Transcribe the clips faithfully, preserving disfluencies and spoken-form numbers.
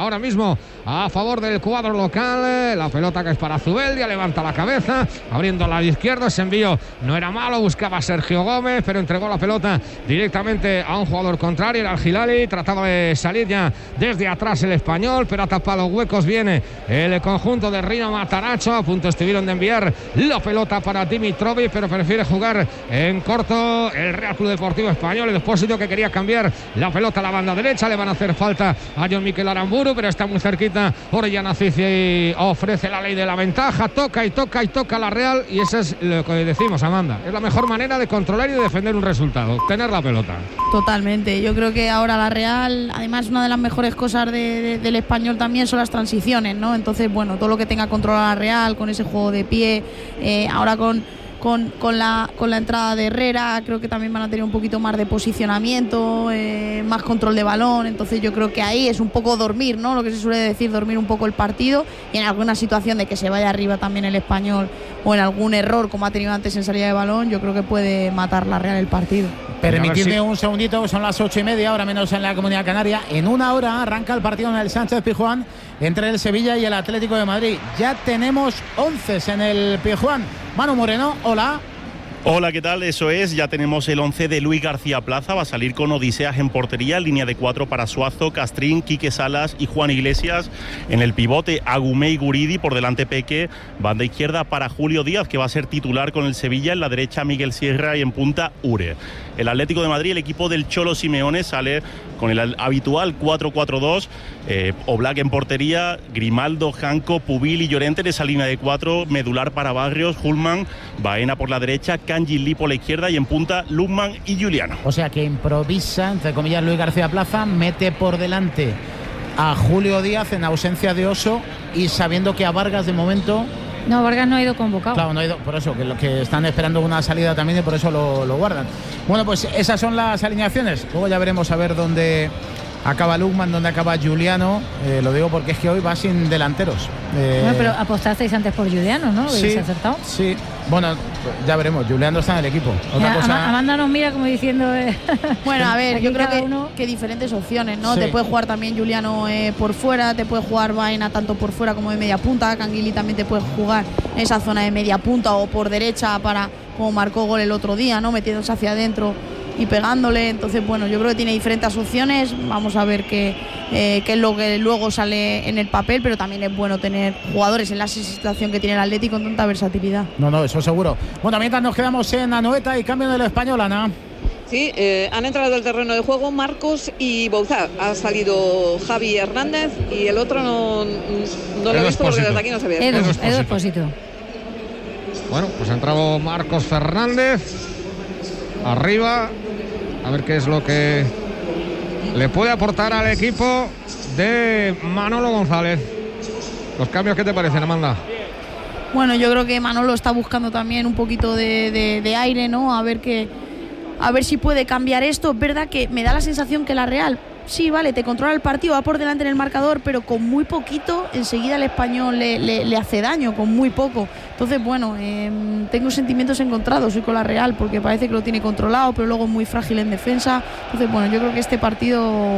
ahora mismo a favor del cuadro local. La pelota que es para Zubeldia, levanta la cabeza, abriendo al lado izquierdo. Ese envío no era malo, buscaba a Sergio Gómez, pero entregó la pelota directamente a un jugador contrario, era el Hilali. Trataba de salir ya desde atrás el español, pero ha tapado huecos. Viene el conjunto de Rino Mataracho. A punto estuvieron de enviar la pelota para Dimitrovic, pero prefiere jugar en corto el Real Club Deportivo Español. El Expósito, que quería cambiar la pelota a la banda derecha. Le van a hacer falta a John Mikel Aramburu, pero está muy cerquita. Orellana Cici ofrece la ley de la ventaja. Toca y toca y toca la Real, y eso es lo que decimos, Amanda. Es la mejor manera de controlar y de defender un resultado, tener la pelota. Totalmente. Yo creo que ahora la Real, además, una de las mejores cosas de, de, del Español también son las transiciones, ¿no? Entonces, bueno, todo lo que tenga controlada la Real, con ese juego de pie, eh, ahora con Con, con, la, con la entrada de Herrera, creo que también van a tener un poquito más de posicionamiento, eh, más control de balón. Entonces yo creo que ahí es un poco dormir, ¿no? Lo que se suele decir, dormir un poco el partido, y en alguna situación de que se vaya arriba también el Español, o en algún error como ha tenido antes en salida de balón, yo creo que puede matar la Real el partido. Permitidme un segundito, son las ocho y media, ahora menos en la Comunidad Canaria. En una hora arranca el partido en el Sánchez Pizjuán entre el Sevilla y el Atlético de Madrid. Ya tenemos once en el Pizjuán. Manu Moreno, hola. Hola, ¿qué tal? Eso es, ya tenemos el once de Luis García Plaza. Va a salir con Odiseas en portería, línea de cuatro para Suazo, Castrín, Quique Salas y Juan Iglesias. En el pivote, Agumé y Guridi, por delante Peque. Banda izquierda para Julio Díaz, que va a ser titular con el Sevilla. En la derecha, Miguel Sierra, y en punta, Ure. El Atlético de Madrid, el equipo del Cholo Simeone, sale con el habitual cuatro cuatro dos. Eh, Oblak en portería, Grimaldo, Janco, Pubil y Llorente en esa línea de cuatro. Medular para Barrios, Hulman, Baena por la derecha, Kanji Lee por la izquierda, y en punta Luzman y Juliano. O sea que improvisa, entre comillas, Luis García Plaza, mete por delante a Julio Díaz en ausencia de Oso, y sabiendo que a Vargas de momento... No, Vargas no ha ido convocado. Claro, no ha ido, por eso, que los que están esperando una salida también, y por eso lo, lo guardan. Bueno, pues esas son las alineaciones. Luego ya veremos a ver dónde acaba Luzman, dónde acaba Juliano. Eh, lo digo porque es que hoy va sin delanteros. Eh, bueno, pero apostasteis antes por Juliano, ¿no? ¿Habéis sí, acertado? Sí. Bueno, ya veremos. Juliano está en el equipo. Otra ya, cosa... Amanda nos mira como diciendo... Eh, bueno, a ver, yo creo que, uno... que diferentes opciones, ¿no? Sí. Te puede jugar también Juliano eh, por fuera, te puede jugar Baena tanto por fuera como de media punta. Canguili también te puede jugar en esa zona de media punta o por derecha, para como marcó gol el otro día, ¿no? Metiéndose hacia adentro y pegándole. Entonces, bueno, yo creo que tiene diferentes opciones. Vamos a ver qué, eh, qué es lo que luego sale en el papel, pero también es bueno tener jugadores en la situación que tiene el Atlético con tanta versatilidad. No, no, eso seguro. Bueno, mientras nos quedamos en Anoeta y cambio de lo español, Ana. Sí, eh, han entrado al terreno de juego Marcos y Bouzá. Ha salido Javi Hernández y el otro no, no lo he visto porque desde aquí no se ve. Edu, Edu Expósito. Bueno, pues ha entrado Marcos Fernández arriba, a ver qué es lo que le puede aportar al equipo de Manolo González. Los cambios, ¿qué te parecen, Amanda? Bueno, yo creo que Manolo está buscando también un poquito de, de, de aire, ¿no? A ver qué, a ver si puede cambiar esto. Es verdad que me da la sensación que la Real, sí, vale, te controla el partido, va por delante en el marcador, pero con muy poquito enseguida el Español le, le, le hace daño, con muy poco. Entonces, bueno, eh, tengo sentimientos encontrados, soy con la Real, porque parece que lo tiene controlado, pero luego muy frágil en defensa. Entonces, bueno, yo creo que este partido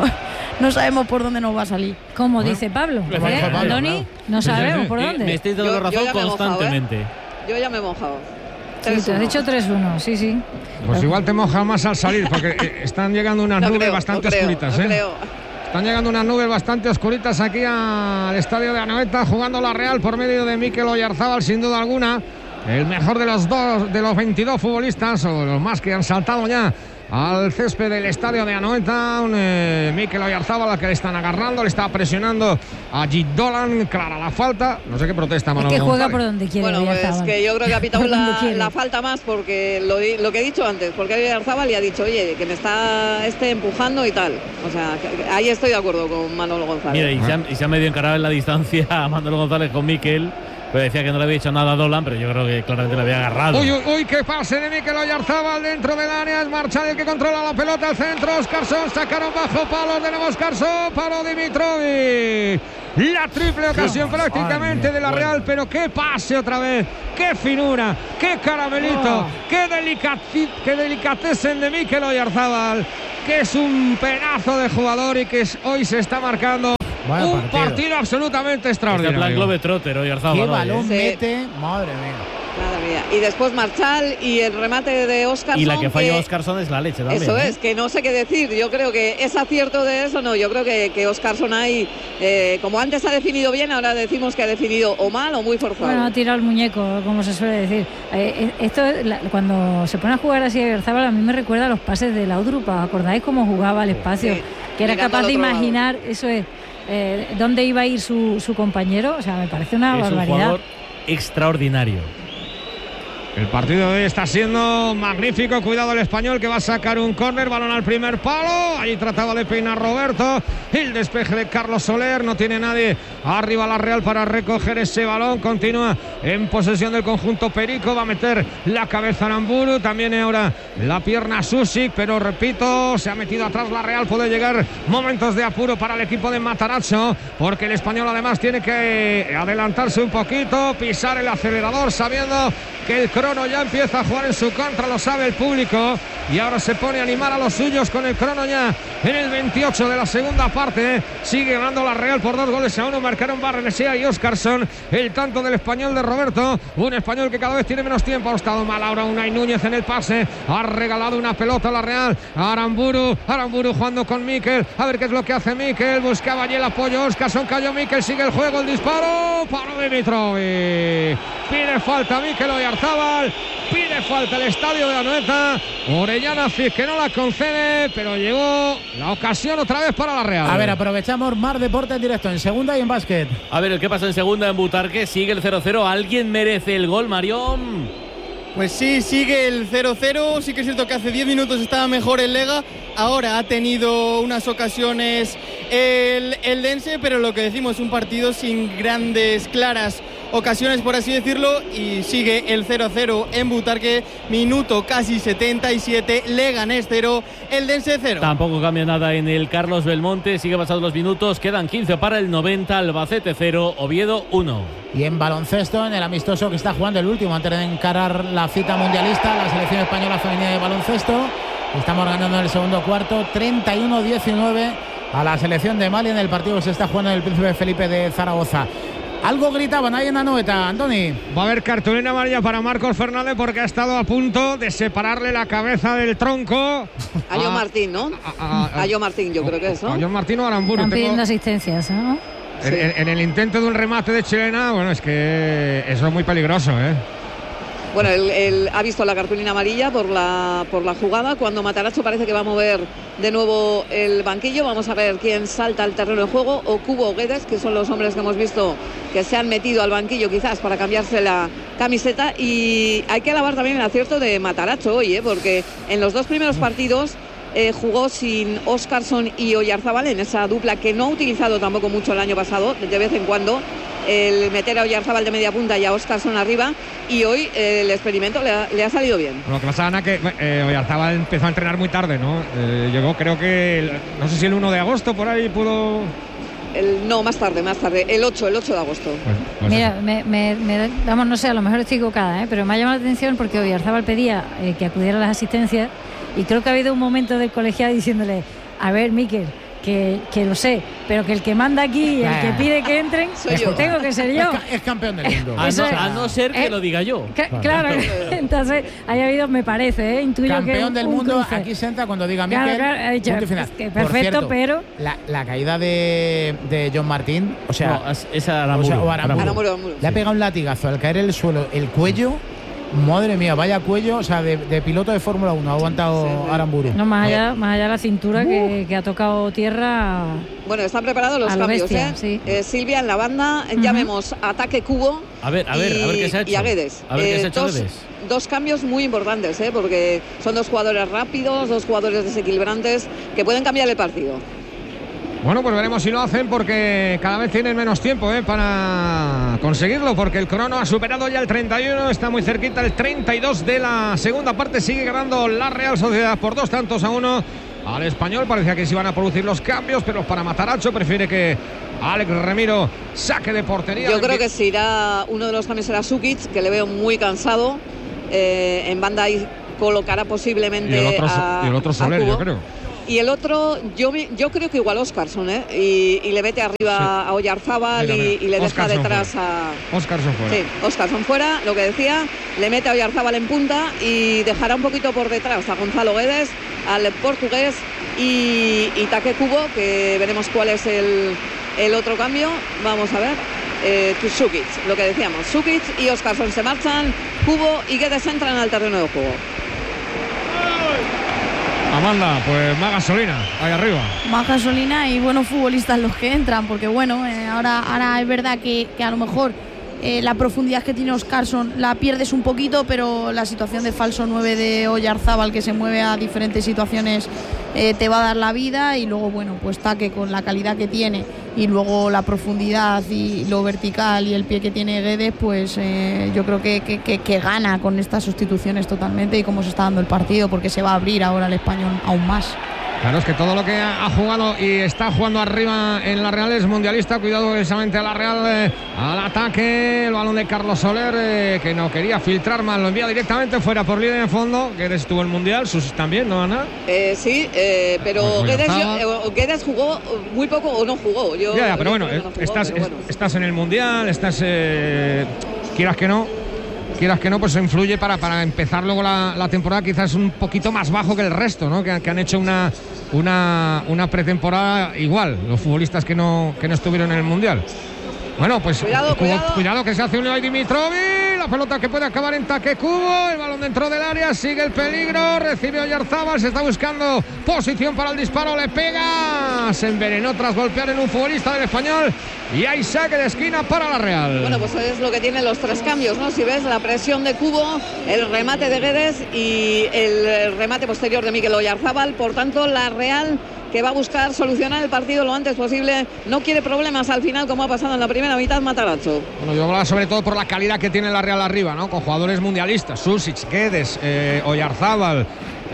no sabemos por dónde nos va a salir. Como bueno, dice Pablo, ¿eh? Pablo, Andoni, claro. No sabemos por dónde. Me estáis dando yo, razón yo constantemente. Mojado, ¿eh? Yo ya me he mojado. Sí, te has dicho tres uno, sí, sí. Pues igual te mojas más al salir, porque están llegando unas no nubes creo, bastante no creo, oscuritas, no ¿eh? Creo. Están llegando unas nubes bastante oscuritas aquí al estadio de Anoeta, jugando la Real por medio de Mikel Oyarzábal, sin duda alguna. El mejor de los dos, de los veintidós futbolistas, o los más que han saltado ya al césped del estadio de Anoeta. Un eh, Mikel Oyarzábal al que le están agarrando, le está presionando a Gidolan. Clara la falta, no sé qué protesta Manolo. Es que juega González. por donde quiere. Bueno, pues Oyarzábal. que yo creo que ha pitado la, la falta más porque lo, lo que he dicho antes, porque Oyarzábal le ha dicho, oye, que me está este empujando y tal. O sea, que, ahí estoy de acuerdo con Manolo González. Mira, y se, ha, y se ha medio encarado en la distancia a Manolo González con Mikel. Pero decía que no le había hecho nada a Dolan, pero yo creo que claramente le había agarrado. Uy, uy, uy, qué pase de Mikel Oyarzábal dentro del área. Es Marchal el que controla la pelota. El centro, Óscarson, sacaron bajo palos de nuevo Óscarson, paró Dimitrovic. La triple ocasión qué prácticamente de la Real, pero qué pase otra vez, qué finura, qué caramelito, oh. qué, delicati, qué delicatessen de Mikel Oyarzábal, que es un pedazo de jugador y que hoy se está marcando Vaya un partido. partido absolutamente extraordinario. Este plan Globetrotter hoy, Arzabal. Qué balón sí. mete, madre mía. Madre mía. Y después Marchal y el remate de Óscarson. Y la que falló Óscarson es la leche también. Eso ¿eh? es, que no sé qué decir. Yo creo que es acierto de eso, no. Yo creo que, que Óscarson ahí, eh, como antes ha definido bien, ahora decimos que ha definido o mal o muy forzado. Bueno, ha tirado el muñeco, como se suele decir. Eh, esto, la, cuando se pone a jugar así a Oyarzabal, a mí me recuerda a los pases de Laudrup. ¿Acordáis cómo jugaba al espacio? Sí, que era capaz de imaginar, lado. Eso es, eh, dónde iba a ir su, su compañero. O sea, me parece una es barbaridad. Un jugador extraordinario. El partido de hoy está siendo magnífico. Cuidado el español que va a sacar un córner. Balón al primer palo. Ahí trataba de peinar Roberto. El despeje de Carlos Soler. No tiene nadie arriba la Real para recoger ese balón. Continúa en posesión del conjunto perico. Va a meter la cabeza Aramburu. También ahora la pierna Susic. Pero repito, se ha metido atrás la Real. Puede llegar momentos de apuro para el equipo de Matarazzo. Porque el español además tiene que adelantarse un poquito. Pisar el acelerador sabiendo que el crono ya empieza a jugar en su contra, lo sabe el público, y ahora se pone a animar a los suyos con el crono ya en el veintiocho de la segunda parte. Sigue ganando la Real por dos goles a uno. Marcaron Barrenechea y Óscarson. El tanto del español de Roberto, un español que cada vez tiene menos tiempo. Ha estado mal ahora Unai Núñez en el pase, ha regalado una pelota a la Real a Aramburu. Aramburu jugando con Mikel, a ver qué es lo que hace Mikel. Buscaba allí el apoyo Óscarson, cayó Mikel, sigue el juego, el disparo, paró Dimitrovic. Pide falta Mikel Oyarzabal, pide falta el estadio de Anoeta. Orellana Cid que no la concede, pero llegó la ocasión otra vez para la Real. A ver, aprovechamos Mar Deporte en directo, en segunda y en básquet. A ver, ¿qué pasa en segunda en Butarque? Sigue el cero cero. ¿Alguien merece el gol, Marión? Pues sí, sigue el cero cero. Sí que es cierto que hace diez minutos estaba mejor el Lega. Ahora ha tenido unas ocasiones el, el Dense, pero lo que decimos, un partido sin grandes, claras ocasiones, por así decirlo, y sigue el cero cero en Butarque, minuto casi setenta y siete, Leganés cero, el Dense cero. Tampoco cambia nada en el Carlos Belmonte, sigue pasando los minutos, quedan quince para el noventa, Albacete cero, Oviedo uno. Y en baloncesto, en el amistoso que está jugando el último antes de encarar la cita mundialista, la selección española femenina de baloncesto, estamos ganando en el segundo cuarto, treinta y uno diecinueve a la selección de Mali en el partido que se está jugando en el Príncipe Felipe de Zaragoza. Algo gritaban ahí en Anoeta, Antoni. Va a haber cartulina amarilla para Marcos Fernández porque ha estado a punto de separarle la cabeza del tronco a John Martín, ¿no? A, a, a, a John Martín, yo creo que es, ¿no? A John Martín o a Aramburu. Están pidiendo asistencias, ¿no? En, sí. en, en el intento de un remate de Chilena, bueno, es que eso es muy peligroso, ¿eh? Bueno, él, él ha visto la cartulina amarilla por la, por la jugada. Cuando Matarazzo parece que va a mover de nuevo el banquillo, vamos a ver quién salta al terreno de juego. O Cubo o Guedes, que son los hombres que hemos visto que se han metido al banquillo quizás para cambiarse la camiseta. Y hay que alabar también el acierto de Matarazzo hoy, ¿eh? Porque en los dos primeros partidos eh, jugó sin Óscarson y Oyarzabal, en esa dupla que no ha utilizado tampoco mucho el año pasado, de vez en cuando, el meter a Oyarzabal de media punta y a Óscarson arriba, y hoy eh, el experimento le ha, le ha salido bien. Lo que pasa, Ana, que eh, Oyarzabal empezó a entrenar muy tarde, ¿no? Eh, llegó creo que, el, no sé si el uno de agosto por ahí pudo... El, no, más tarde, más tarde, el ocho, el ocho de agosto. Pues, pues Mira, me, me, me, vamos, no sé, a lo mejor estoy equivocada, ¿eh? Pero me ha llamado la atención porque Oyarzabal pedía eh, que acudiera a las asistencias, y creo que ha habido un momento del colegiado diciéndole, a ver, Mikel, Que, que lo sé, pero que el que manda aquí, el que pide que entren, soy yo. Tengo que ser yo. Es, es campeón del mundo. A no, a no ser que eh, lo diga yo. Que, claro, entonces haya habido, me parece, ¿eh? Intuyo campeón que del un mundo, cruce. Aquí senta cuando diga Mikel. Claro, claro, ha dicho, final. Que perfecto, cierto, pero la, la caída de, de John Martín, o sea, no, es Aramburu, o sea, o Aramburu, Aramburu, Aramburu, le ha pegado sí. un latigazo al caer el suelo, el cuello. Madre mía, vaya cuello, o sea, de, de piloto de Fórmula uno ha aguantado sí, sí. Aramburu. No, más allá, más allá la cintura uh. que, que ha tocado tierra. Bueno, están preparados los cambios, bestia, ¿eh? Sí. eh Silvia en la banda, uh-huh. ya vemos ataque Cubo. A ver, a ver, y, a ver qué se ha hecho. Y a Guedes. A ver eh, qué se ha hecho dos, Guedes. Dos cambios muy importantes, ¿eh? Porque son dos jugadores rápidos, dos jugadores desequilibrantes que pueden cambiar el partido. Bueno, pues veremos si lo hacen porque cada vez tienen menos tiempo ¿eh? para conseguirlo, porque el crono ha superado ya el treinta y uno, está muy cerquita el treinta y dos de la segunda parte, sigue ganando la Real Sociedad por dos tantos a uno al Español. Parecía que se iban a producir los cambios, pero para Matarazzo prefiere que Alex Remiro saque de portería. Yo creo que se irá, uno de los cambios será Sukic, que le veo muy cansado, eh, en banda ahí colocará posiblemente y el otro, a, y el otro Soler, yo creo. y el otro, yo yo creo que igual Óscarson, ¿eh? Y, y le mete arriba sí. a Oyarzábal mira, mira. y, y le Oscarson deja detrás fuera. a... Óscarson fuera. Sí, Óscarson fuera, lo que decía, le mete a Oyarzábal en punta y dejará un poquito por detrás a Gonzalo Guedes, al portugués y, y Take Kubo, que veremos cuál es el, el otro cambio. Vamos a ver. Eh, Sukic, lo que decíamos, Sukic y Óscarson se marchan, Kubo y Guedes entran al terreno de juego. Amanda, pues más gasolina ahí arriba. Más gasolina y buenos futbolistas los que entran, porque bueno, eh, ahora, ahora es verdad que, que a lo mejor eh, la profundidad que tiene Óscarson la pierdes un poquito, pero la situación de falso nueve de Oyarzábal, que se mueve a diferentes situaciones, eh, te va a dar la vida. Y luego, bueno, pues Take, con la calidad que tiene y luego la profundidad y lo vertical y el pie que tiene Guedes, pues eh, yo creo que, que, que, que gana con estas sustituciones totalmente y cómo se está dando el partido, porque se va a abrir ahora el Español aún más. Claro, es que todo lo que ha jugado y está jugando arriba en la Real es mundialista. Cuidado precisamente a la Real, eh, al ataque, el balón de Carlos Soler, eh, que no quería filtrar mal, lo envía directamente fuera por línea de fondo. Guedes estuvo en el mundial, sus también, ¿no, Ana? Eh, sí, eh, pero pues Guedes, yo, eh, Guedes jugó muy poco o no jugó. Yo, ya, ya, pero bueno, no jugó, estás, pero bueno, estás en el mundial, estás, eh, quieras que no. Quieras que no, pues influye para, para empezar luego la, la temporada quizás un poquito más bajo que el resto, ¿no? Que, que han hecho una, una, una pretemporada igual, los futbolistas que no, que no estuvieron en el Mundial. Bueno, pues cuidado, cu cuidado. cuidado que se hace un Unai Dimitrovic, la pelota que puede acabar en Take Kubo, el balón dentro del área, sigue el peligro, recibe Oyarzábal, se está buscando posición para el disparo, le pega, se envenenó tras golpear en un futbolista del Español y hay saque de esquina para la Real. Bueno, pues es lo que tienen los tres cambios, ¿no? Si ves la presión de Kubo, el remate de Guedes y el remate posterior de Mikel Oyarzábal, por tanto la Real, que va a buscar solucionar el partido lo antes posible, no quiere problemas al final como ha pasado en la primera mitad Matarazzo. Bueno, yo hablaba sobre todo por la calidad que tiene la Real arriba, ¿no? Con jugadores mundialistas, Susic, Guedes, eh, Oyarzábal,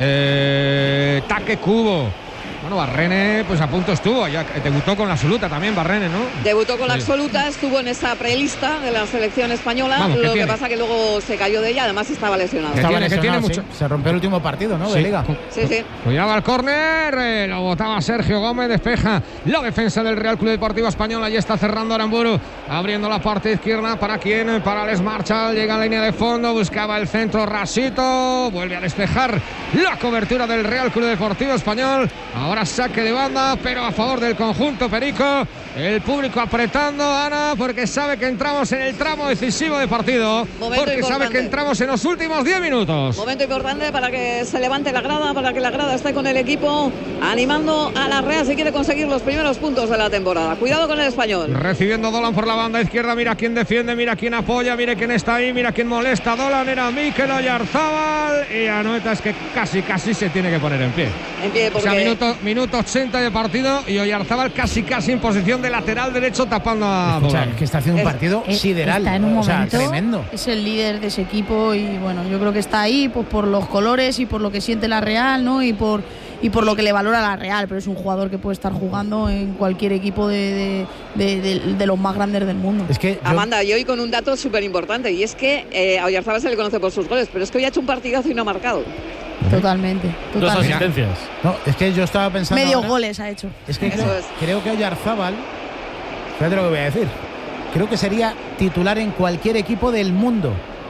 eh, Take Kubo. Bueno, Barrene pues a punto estuvo, ya debutó con la absoluta también Barrene, ¿no? Debutó con la sí. absoluta, estuvo en esa prelista de la selección española. Vamos, lo que tiene? pasa que luego se cayó de ella, además estaba lesionado. Estaba tiene, lesionado, que tiene sí. mucho. Se rompió el último partido, ¿no? Sí. De Liga. Sí, sí. Cuidado al córner, eh, lo botaba Sergio Gómez, despeja la defensa del Real Club Deportivo Español. Allí está cerrando Aramburu, abriendo la parte izquierda. ¿Para quién? Para Les Marchal, llega a la línea de fondo, buscaba el centro, Rasito, vuelve a despejar la cobertura del Real Club Deportivo Español. Ahora saque de banda, pero a favor del conjunto perico. El público apretando, Ana, porque sabe que entramos en el tramo decisivo de partido. Momento porque importante. sabe que entramos en los últimos diez minutos. Momento importante para que se levante la grada, para que la grada esté con el equipo animando a la Real si quiere conseguir los primeros puntos de la temporada. Cuidado con el Español. Recibiendo Dolan por la banda izquierda, mira quién defiende, mira quién apoya, mira quién está ahí, mira quién molesta. Dolan era Mikel Oyarzábal y Anoeta es que casi, casi se tiene que poner en pie. En pie porque... O sea, minuto, minuto ochenta de partido y Oyarzábal casi, casi en posición de lateral derecho tapando a Escucha, Dolan. es que está haciendo un Es- partido es- sideral, está en un o sea, momento- tremendo. Es el líder de ese equipo y bueno, yo creo que está ahí pues por los colores y por lo que siente la Real, ¿no? Y por y por lo que le valora la Real, pero es un jugador que puede estar jugando en cualquier equipo de, de, de, de, de los más grandes del mundo. Es que yo- Amanda, y hoy con un dato súper importante, y es que eh, a Oyarzábal se le conoce por sus goles, pero es que hoy ha hecho un partidazo y no ha marcado. Totalmente, Dos totalmente. asistencias. no, es que yo estaba pensando Medio ahora- goles ha hecho. Es que Eso creo, es. creo que Oyarzábal, fíjate lo que voy a decir, creo que sería titular en cualquier equipo del mundo.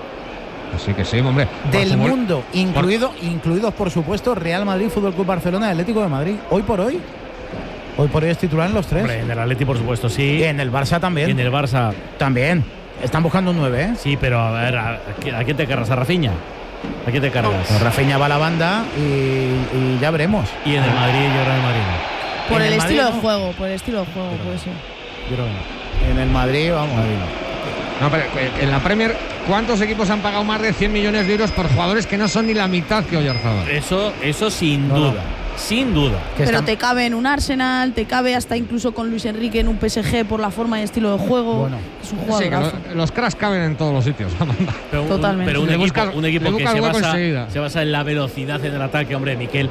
Así que sí, hombre. Del Por fútbol- mundo, incluido, incluidos por supuesto Real Madrid, Fútbol Club Barcelona y Atlético de Madrid. Hoy por hoy, hoy por hoy es titular en los tres. Hombre, en el Atleti, por supuesto, sí. Y en el Barça Y también. en el Barça, También. Están buscando un nueve, ¿eh? sí, pero a ver, ¿a, a quién te cargas? ¿A Rafinha? ¿A quién te cargas? Pues Rafinha va a la banda y, y ya veremos. Y en el Madrid, yo creo en el Madrid no. Por En el, el estilo Madrid, de ¿no? juego, por el estilo de juego, puede ser. Yo creo que no. En el Madrid, vamos. No, pero en la Premier, ¿cuántos equipos han pagado más de cien millones de euros por jugadores que no son ni la mitad que Oyarzábal? Eso, eso sin No, no. duda. Sin duda. Que Pero están- te cabe en un Arsenal, te cabe hasta incluso con Luis Enrique en un P S G por la forma y estilo de juego. Bueno. Es un Sí, jugador. que lo- los cracks caben en todos los sitios. Amanda. Pero un, Totalmente. pero un Le equipo, buscas- un equipo le que buscas se hueco basa, enseguida. se basa en la velocidad en el ataque, hombre, Miquel.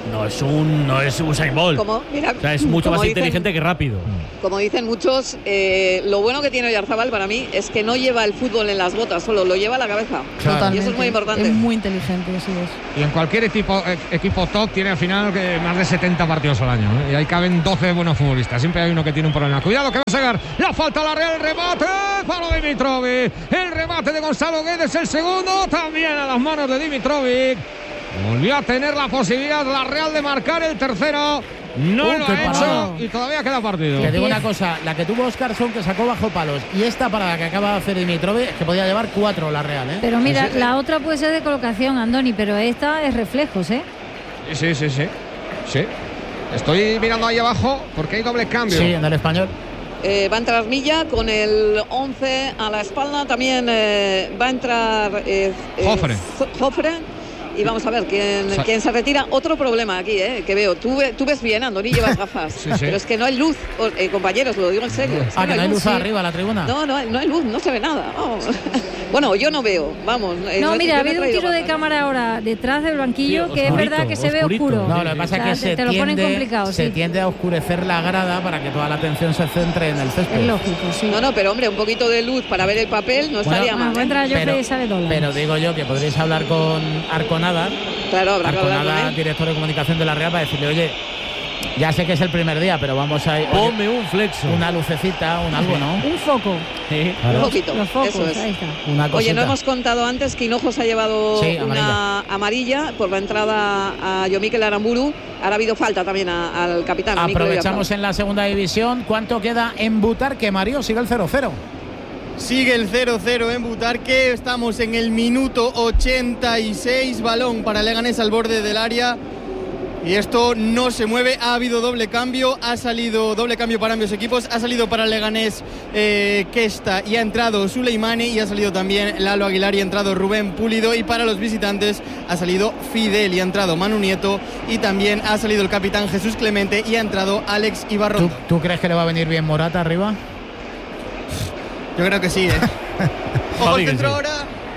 No es un no es Usain Bolt. Como, mira, o sea, es mucho más dicen, inteligente que rápido. Como dicen muchos, eh, lo bueno que tiene Oyarzabal para mí es que no lleva el fútbol en las botas, solo lo lleva a la cabeza. Totalmente. Y eso es muy importante. Es muy inteligente, así es. Y en cualquier equipo, eh, equipo top tiene al final que más de setenta partidos al año, ¿eh? Y ahí caben doce buenos futbolistas. Siempre hay uno que tiene un problema. Cuidado que va a sacar la falta a la Real, el remate para Dimitrovic. El remate de Gonzalo Guedes, el segundo, también a las manos de Dimitrovic. Volvió a tener la posibilidad la Real de marcar el tercero. No Uh, lo qué ha hecho parada. y todavía queda partido. Te digo una cosa, la que tuvo Óscarson, que sacó bajo palos, y esta para la que acaba de hacer Dimitrovic, que podía llevar cuatro la Real, ¿eh? Pero mira, Sí, sí. la otra puede ser de colocación, Andoni, pero esta es reflejos, ¿eh? Sí, sí, sí. Sí. Estoy mirando ahí abajo porque hay doble cambio. Sí, en el Español. Eh, va a entrar Milla con el once a la espalda. También eh, va a entrar eh, eh, Jofre. Jofre. Y vamos a ver quién, Sa- quién se retira. Otro problema aquí, eh, que veo. Tú, ve- tú ves bien, Andoni, llevas gafas. Sí, sí. Pero es que no hay luz, o- eh, compañeros, lo digo en serio. Es Ah, que no hay luz sí. arriba, la tribuna. No, no, hay- no hay luz, no se ve nada. Vamos. Bueno, yo no veo, vamos. eh, No, yo mira, me ha he habido un traído tiro de gafas. cámara ahora detrás del banquillo, Sí, que es oscurito, verdad que se ve oscurito. oscuro. No, lo que pasa es O que sea, se, te lo ponen tiende, complicado, se sí. tiende a oscurecer la grada para que toda la atención se centre en el césped. Es lógico, sí. No, no, pero hombre, un poquito de luz para ver el papel no Bueno, estaría Ah, mal. va a ¿eh? entrar Joffrey Pero, y sale Dolan. pero digo yo que podréis hablar con Arconada, Claro, habrá que hablar con Arconada, él. director de comunicación de la Real, para decirle, oye, ya sé que es el primer día, pero vamos a ir. Ponme un flexo. Una lucecita, un algo, ¿no? Un foco. Sí. Un poquito, Los focos, eso es. ahí está. Una cosita. Oye, no hemos contado antes que Hinojos ha llevado Sí, una amarilla por la entrada a Yomikel Aramburu. Ahora ha habido falta también a- al capitán. a Mikel Aprovechamos Oyarzabal. en la segunda división. ¿Cuánto queda en Butarque, Mario? Sigue el cero cero. Sigue el cero cero en Butarque, estamos en el minuto ochenta y seis, balón para Leganés al borde del área y esto no se mueve. Ha habido doble cambio, ha salido doble cambio para ambos equipos, ha salido para Leganés eh, Kesta y ha entrado Suleimani y ha salido también Lalo Aguilar y ha entrado Rubén Pulido, y para los visitantes ha salido Fidel y ha entrado Manu Nieto, y también ha salido el capitán Jesús Clemente y ha entrado Alex ¿Tú, Ibarrondo. tú crees que le va a venir bien Morata arriba? Yo creo que sí, ¿eh? Ojo Javi el que centro sí. ahora.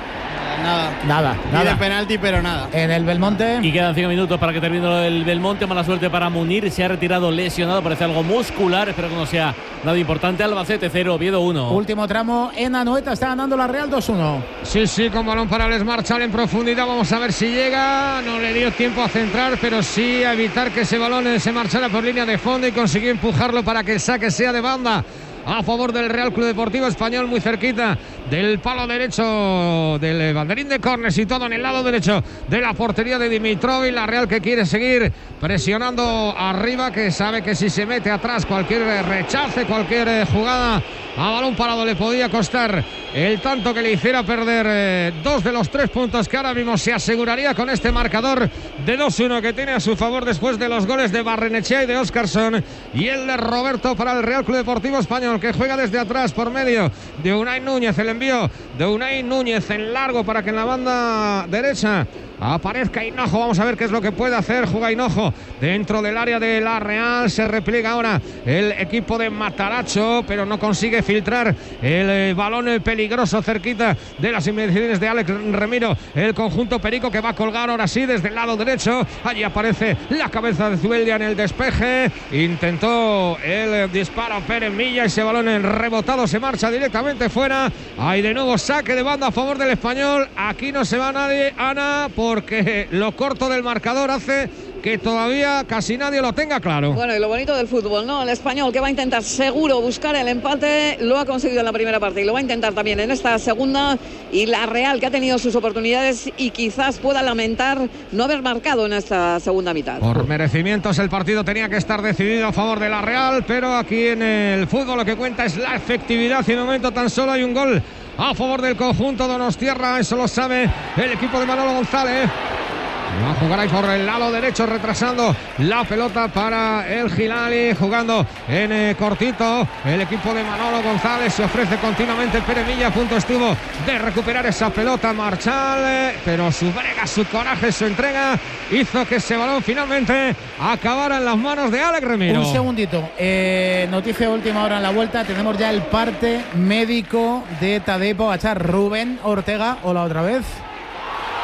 Nada. Nada, Ni de nada. penalti, pero nada. En el Belmonte. Y quedan cinco minutos para que termine lo del Belmonte. Mala suerte para Munir. Se ha retirado lesionado. Parece algo muscular. Espero que no sea nada importante. Albacete cero, Oviedo uno. Último tramo en Anoeta. Está ganando la Real dos uno. Sí, sí, con balón para Les Marchal en profundidad. Vamos a ver si llega. No le dio tiempo a centrar, pero sí a evitar que ese balón se marchara por línea de fondo y consiguió empujarlo para que el saque sea de banda a favor del Real Club Deportivo Español, muy cerquita del palo derecho del banderín de córner, situado en el lado derecho de la portería de Dimitrovic. La Real que quiere seguir presionando arriba, que sabe que si se mete atrás cualquier rechace, cualquier jugada a balón parado le podía costar el tanto que le hiciera perder eh, dos de los tres puntos que ahora mismo se aseguraría con este marcador de dos uno que tiene a su favor después de los goles de Barrenechea y de Óscarson, y el de Roberto para el Real Club Deportivo Español, que juega desde atrás por medio de Unai Núñez. El envío de Unai Núñez en largo para que en la banda derecha aparezca Hinojo. Vamos a ver qué es lo que puede hacer. Juega Hinojo dentro del área de la Real. Se repliega ahora el equipo de Mataracho, pero no consigue filtrar el eh, balón el peligroso cerquita de las inmediaciones de Alex Remiro. El conjunto perico que va a colgar ahora sí desde el lado derecho. Allí aparece la cabeza de Zubeldia en el despeje. Intentó el eh, disparo Pérez Milla. Ese balón en rebotado se marcha directamente fuera. Hay de nuevo saque de banda a favor del Español. Aquí no se va nadie, Ana, porque lo corto del marcador hace que todavía casi nadie lo tenga claro. Bueno, y lo bonito del fútbol, ¿no? El Español, que va a intentar seguro buscar el empate, lo ha conseguido en la primera parte y lo va a intentar también en esta segunda. Y la Real, que ha tenido sus oportunidades y quizás pueda lamentar no haber marcado en esta segunda mitad. Por merecimientos el partido tenía que estar decidido a favor de la Real, pero aquí en el fútbol lo que cuenta es la efectividad, y de momento tan solo hay un gol a favor del conjunto donostiarra. Eso lo sabe el equipo de Manolo González. Va a jugar ahí por el lado derecho, retrasando la pelota para el Gilali, jugando en eh, cortito. El equipo de Manolo González se ofrece continuamente. Pérez Milla a punto estuvo de recuperar esa pelota Marchal, eh, pero su brega, su coraje, su entrega hizo que ese balón finalmente acabara en las manos de Alex Remiro. Un segundito, eh, noticia última hora en la vuelta. Tenemos ya el parte médico de Tadej Pogačar. Rubén Ortega, hola otra vez.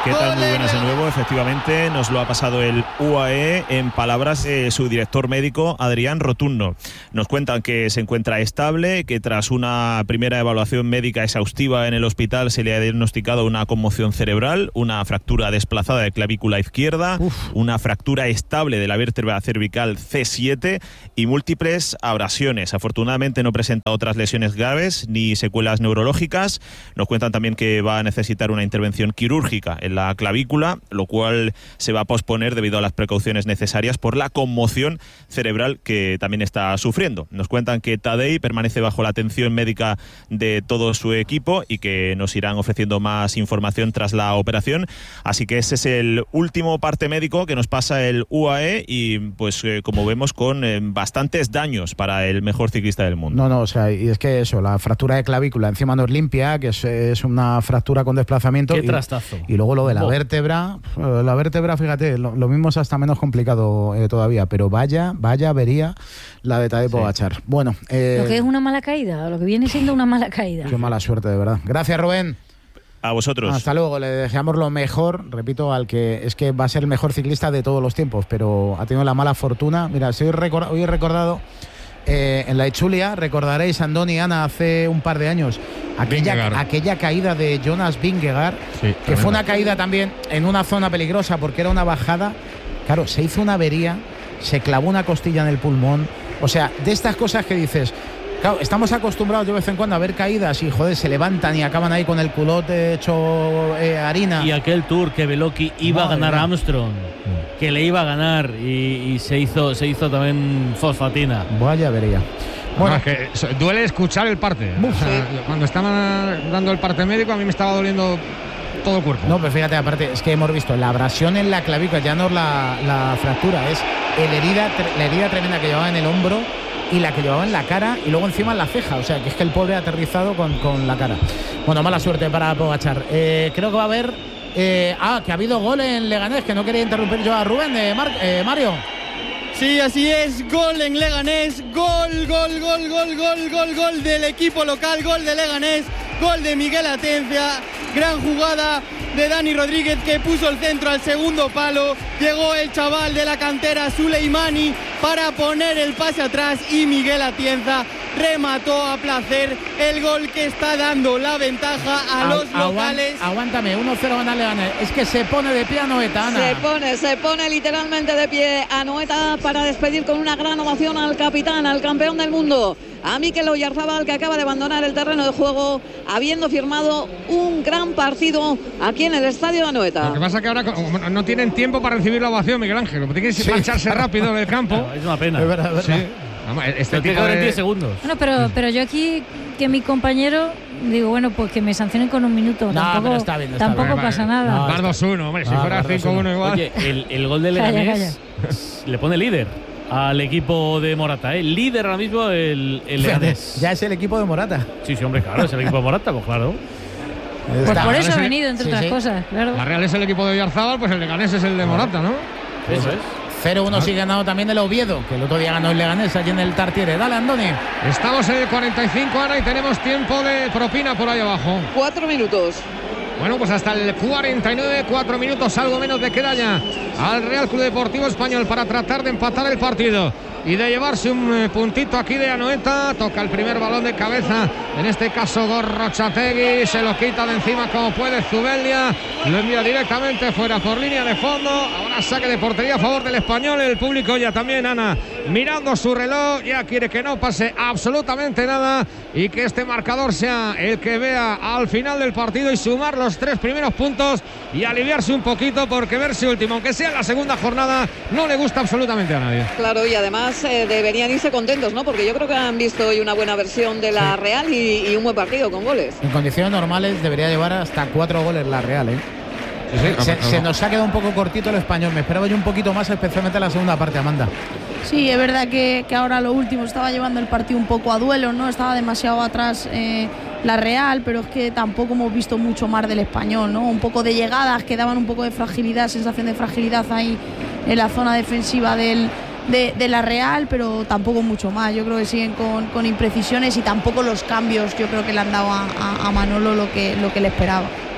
¿Qué tal? Muy buenas de nuevo. Efectivamente, nos lo ha pasado el U A E en palabras de su director médico, Adrián Rotundo. Nos cuentan que se encuentra estable, que tras una primera evaluación médica exhaustiva en el hospital se le ha diagnosticado una conmoción cerebral, una fractura desplazada de clavícula izquierda, Uf. una fractura estable de la vértebra cervical C siete y múltiples abrasiones. Afortunadamente no presenta otras lesiones graves ni secuelas neurológicas. Nos cuentan también que va a necesitar una intervención quirúrgica en la clavícula, lo cual se va a posponer debido a las precauciones necesarias por la conmoción cerebral que también está sufriendo. Nos cuentan que Tadej permanece bajo la atención médica de todo su equipo y que nos irán ofreciendo más información tras la operación. Así que ese es el último parte médico que nos pasa el U A E y pues eh, como vemos con eh, bastantes daños para el mejor ciclista del mundo. No, no, o sea, y es que eso, la fractura de clavícula encima no es limpia, que es, es una fractura con desplazamiento. Qué y, trastazo. Y luego lo de la vértebra, la vértebra, fíjate, lo, lo mismo es hasta menos complicado eh, todavía, pero vaya, vaya avería la de Tadej Pogačar. Sí. Bueno, eh, lo que es una mala caída, lo que viene siendo una mala caída. Qué mala suerte, de verdad. Gracias, Rubén. A vosotros. Hasta luego, le deseamos lo mejor, repito, al que es que va a ser el mejor ciclista de todos los tiempos, pero ha tenido la mala fortuna. Mira, hoy, record, hoy he recordado eh, en la Etxulia, recordaréis, Andoni y Ana, hace un par de años, aquella, aquella caída de Jonas Vingegaard, sí, que fue una caída también en una zona peligrosa porque era una bajada. Claro, se hizo una avería, se clavó una costilla en el pulmón. O sea, de estas cosas que dices... Claro, estamos acostumbrados de vez en cuando a ver caídas y, joder, se levantan y acaban ahí con el culote hecho eh, harina. Y aquel Tour que Beloki iba Madre a ganar a Armstrong, mm. que le iba a ganar y, y se hizo se hizo también fosfatina. Vaya avería. Bueno, no, es que duele escuchar el parte. O sea, cuando estaban dando el parte médico a mí me estaba doliendo todo el cuerpo. No, pero fíjate, aparte, es que hemos visto la abrasión en la clavícula, ya no es la, la fractura, es el herida, la herida tremenda que llevaba en el hombro y la que llevaba en la cara y luego encima en la ceja, o sea que es que el pobre ha aterrizado con, con la cara. Bueno, mala suerte para Pogačar. Eh, creo que va a haber eh, ah, que ha habido gol en Leganés, que no quería interrumpir yo a Rubén, eh, Mar, eh, Mario. Sí, así es, gol en Leganés, gol, gol, gol, gol, gol, gol, gol del equipo local, gol de Leganés, gol de Miguel Atencia, gran jugada de Dani Rodríguez que puso el centro al segundo palo, llegó el chaval de la cantera Suleimani para poner el pase atrás y Miguel Atienza remató a placer el gol que está dando la ventaja a los Agu locales. Aguántame, uno cero gana Leganés, es que se pone de pie Anoeta, Ana. Se pone, se pone literalmente de pie Anoeta para despedir con una gran ovación al capitán, al campeón del mundo, a Mikel Oyarzabal, que acaba de abandonar el terreno de juego habiendo firmado un gran partido aquí en el estadio de Anoeta. Lo que pasa es que ahora no tienen tiempo para recibir la ovación, Miguel Ángel, tiene que sí. marcharse rápido del campo. No, es una pena. Es verdad, es verdad. Sí. Este tipo de diez segundos. Bueno, pero, pero yo aquí, que mi compañero, digo, bueno, pues que me sancionen con un minuto. No, tampoco está bien, está tampoco bien. pasa Vale, nada. Bar dos uno, hombre, si ah, fuera cinco uno igual. Oye, el, el gol de Leganés le pone líder al equipo de Morata, ¿eh? Líder ahora mismo el, el Leganés. Ya es el equipo de Morata. Sí, sí, hombre, claro, es el equipo de Morata, pues claro. Pues está. Por eso ha venido, entre sí, otras sí. cosas, claro. La Real es el equipo de Oyarzabal, pues el Leganés es el de Morata, ¿no? Eso es. cero uno sigue ganado también el Oviedo, que el otro día ganó el Leganés allí en el Tartiere. Dale, Andoni. Estamos en el cuarenta y cinco ahora y tenemos tiempo de propina por ahí abajo. Cuatro minutos. Bueno, pues hasta el cuarenta y nueve, cuatro minutos, algo menos de queda ya al Real Club Deportivo Español para tratar de empatar el partido y de llevarse un puntito aquí de Anoeta. Toca el primer balón de cabeza, en este caso Gorrochategui, se lo quita de encima como puede Zubeldia, lo envía directamente fuera por línea de fondo. Ahora saque de portería a favor del Español. El público ya también, Ana, mirando su reloj, ya quiere que no pase absolutamente nada y que este marcador sea el que vea al final del partido y sumar los tres primeros puntos y aliviarse un poquito, porque verse último, aunque sea en la segunda jornada, no le gusta absolutamente a nadie. Claro, y además eh, deberían irse contentos, ¿no? Porque yo creo que han visto hoy una buena versión de la sí. Real y, y un buen partido con goles. En condiciones normales debería llevar hasta cuatro goles la Real, ¿eh? Sí, sí, se, se nos ha quedado un poco cortito el Español. Me esperaba yo un poquito más, especialmente en la segunda parte, Amanda. Sí, es verdad que, que ahora lo último estaba llevando el partido un poco a duelo, ¿no? Estaba demasiado atrás eh, la Real, pero es que tampoco hemos visto mucho más del Español, ¿no? Un poco de llegadas que daban un poco de fragilidad, sensación de fragilidad ahí en la zona defensiva del, de, de la Real, pero tampoco mucho más. Yo creo que siguen con, con imprecisiones y tampoco los cambios, yo creo que le han dado a, a, a Manolo lo que, lo que le esperaba.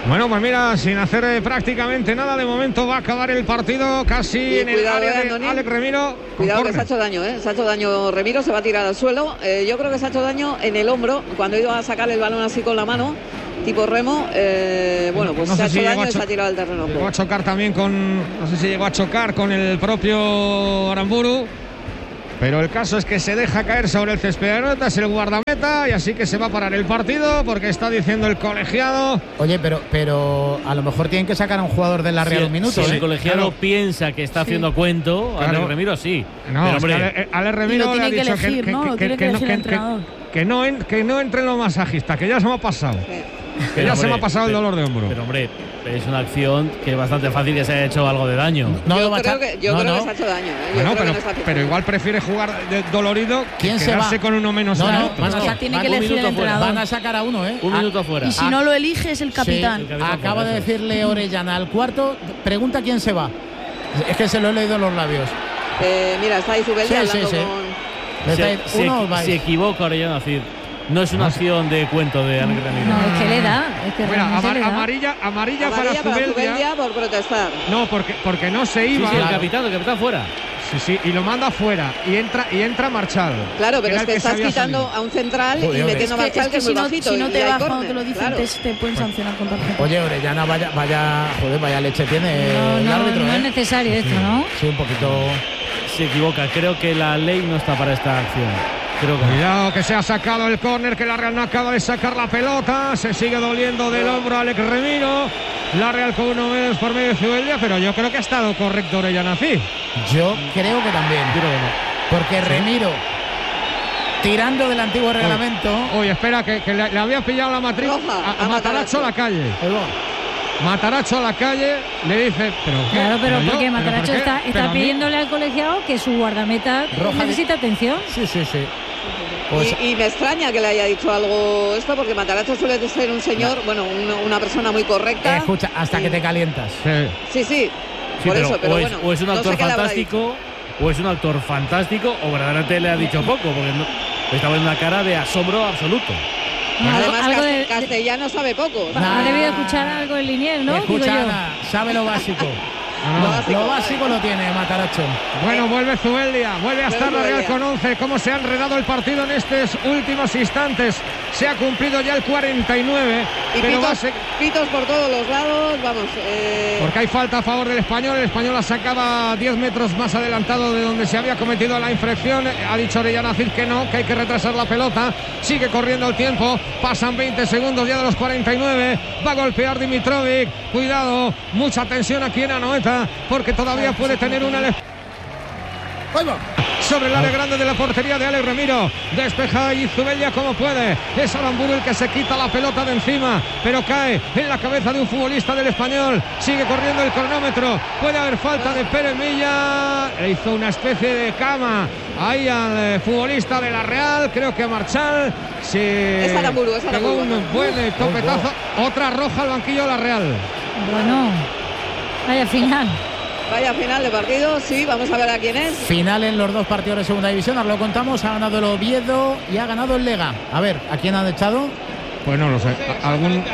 Bueno, pues mira, sin hacer eh, prácticamente nada, de momento va a acabar el partido casi Y en el cuidado, área eh, de Andoni. Alex Remiro. Cuidado que Corner. se ha hecho daño, ¿eh? Se ha hecho daño Remiro, se va a tirar al suelo. Eh, yo creo que se ha hecho daño en el hombro cuando iba a sacar el balón así con la mano, tipo remo. Eh, bueno, pues No se sé ha si hecho llegó daño a y se cho- ha tirado al terreno. de Llegó juego. a chocar también con, no sé si llegó a chocar con el propio Aramburu, pero el caso es que se deja caer sobre el césped de Anoeta, es el guardameta, y así que se va a parar el partido porque está diciendo el colegiado. Oye, pero, pero a lo mejor tienen que sacar a un jugador de la Real Si- un minuto. Si ¿eh? el colegiado Claro. piensa que está haciendo cuento, Claro. Alex Remiro sí. No, Pero, es que hombre, Ale, Ale Remiro Y lo le ha tiene que dicho elegir, ¿no? Lo tiene que elegir el entrenador. que no, en- que no entre en lo masajista, que ya se me ha pasado. Sí. Que Pero, ya se me ha hombre, pasado el pero- dolor de hombro. Pero hombre, es una acción que es bastante fácil que se haya hecho algo de daño. No lo Yo va a creo, echar- que, yo no, creo no. que se ha hecho daño. ¿eh? Yo Bueno, creo que pero, no está haciendo pero daño. igual prefiere jugar de- dolorido que ¿Quién se quedarse va? con uno menos No, en el no, otro. van a O sea, sa- tiene van- que un elegir el minuto fuera. entrenador. Van a sacar a uno, ¿eh? Un Ah, minuto fuera. Y si no lo elige es el capitán. el capitán. Acaba de Eso es. decirle Orellana al cuarto. Pregunta quién se va. Es que se lo he leído en los labios. Eh, mira, está ahí Zubeldia Sí, sí, hablando sí. con. Le Se, está- se uno equi- os vais. se equivoca Orellana Cid. No es una acción de cuento de Alex Remiro. No, es que le da. Es que Mira, realmente amar- le da. amarilla, amarilla, Amarilla para para Zubeldia. Zubeldia por protestar. No, porque, porque no se Sí, iba. sí, el Claro. capitán, el capitán fuera. Sí, sí, y lo manda fuera y entra y entra Marchal. Claro, que pero era es el que se estás había quitando salido. a un central Joder, y hombre. metiendo a Es que, Marchal, es que que es si muy no, bajito. si no y te hay vas córner, cuando te lo dicen, claro. te, te pueden sancionar con tarjeta. Oye, Orellana, vaya, vaya, joder, vaya leche tiene No, el no, árbitro, no ¿eh? es necesario esto, ¿no? Sí, un poquito. Se equivoca. Creo que la ley no está para esta acción. Creo que no. Cuidado que se ha sacado el córner, que la Real no acaba de sacar la pelota. Se sigue doliendo del hombro Alex Remiro. La Real con uno menos por medio de Zubeldia, pero yo creo que ha estado correcto Orellana Cid. Yo creo que también. Creo que no. Porque Remiro, tirando del antiguo reglamento. Oye, espera, que, que le, le había pillado la matriz Roja, a, a a Mataracho Mataracho. a la calle. Ahí va. Mataracho a la calle, le dice, pero ¿qué? Claro, pero yo, porque ¿pero Mataracho por qué? está, Pero está a mí- pidiéndole al colegiado que su guardameta Roja de- necesita atención. Sí, sí, sí. Pues, Y, y me extraña que le haya dicho algo esto, porque Mataracho suele ser un señor, bueno, una, una persona muy correcta. escucha, hasta que te calientas. Sí. Sí, sí, Sí, por pero eso, pero o, es, bueno. o es un no sé actor qué le habrá fantástico, o es un actor fantástico, o verdaderamente le ha dicho poco, porque no, estaba en una cara de asombro absoluto. dicho. Algo, Además, algo cas- de, castellano sabe poco. ha debido escuchar algo en Linier, ¿no? Digo Escucha, yo. Ana, sabe lo básico. No, no. Lo, básico, lo básico lo tiene Mataracho. Bueno, vuelve Zubeldia, vuelve a estar la Real Zubeldia. con once. ¿Cómo se ha enredado el partido en estos últimos instantes? Se ha cumplido ya el cuarenta y nueve, Y pero va a pitos, ser- pitos por todos los lados, vamos. eh, porque hay falta a favor del Español. El Español la sacaba diez metros más adelantado de donde se había cometido la infracción. Ha dicho Orellana Cid que no, que hay que retrasar la pelota. Sigue corriendo el tiempo. Pasan veinte segundos ya de los cuarenta y nueve. Va a golpear Dimitrovic. Cuidado, mucha tensión aquí en Anoeta, porque todavía puede tener una le- Ahí va. sobre el área grande de la portería de Alex Remiro. Despeja y Zubeldia como puede. Es Aramburu el que se quita la pelota de encima, pero cae en la cabeza de un futbolista del Español. Sigue corriendo el cronómetro. Puede haber falta de Pérez Milla. Le hizo una especie de cama ahí al eh, futbolista de la Real. Creo que Marchal se Es Aramburu, es pegó Aramburu. un buen eh, topetazo. Otra roja al banquillo de la Real. Bueno, vaya final. Vaya final de partido, sí, vamos a ver a quién es. Final en los dos partidos de segunda división. Ahora lo contamos. Ha ganado el Oviedo y ha ganado el Lega. A ver, ¿a quién han echado? Pues no lo sé. Algún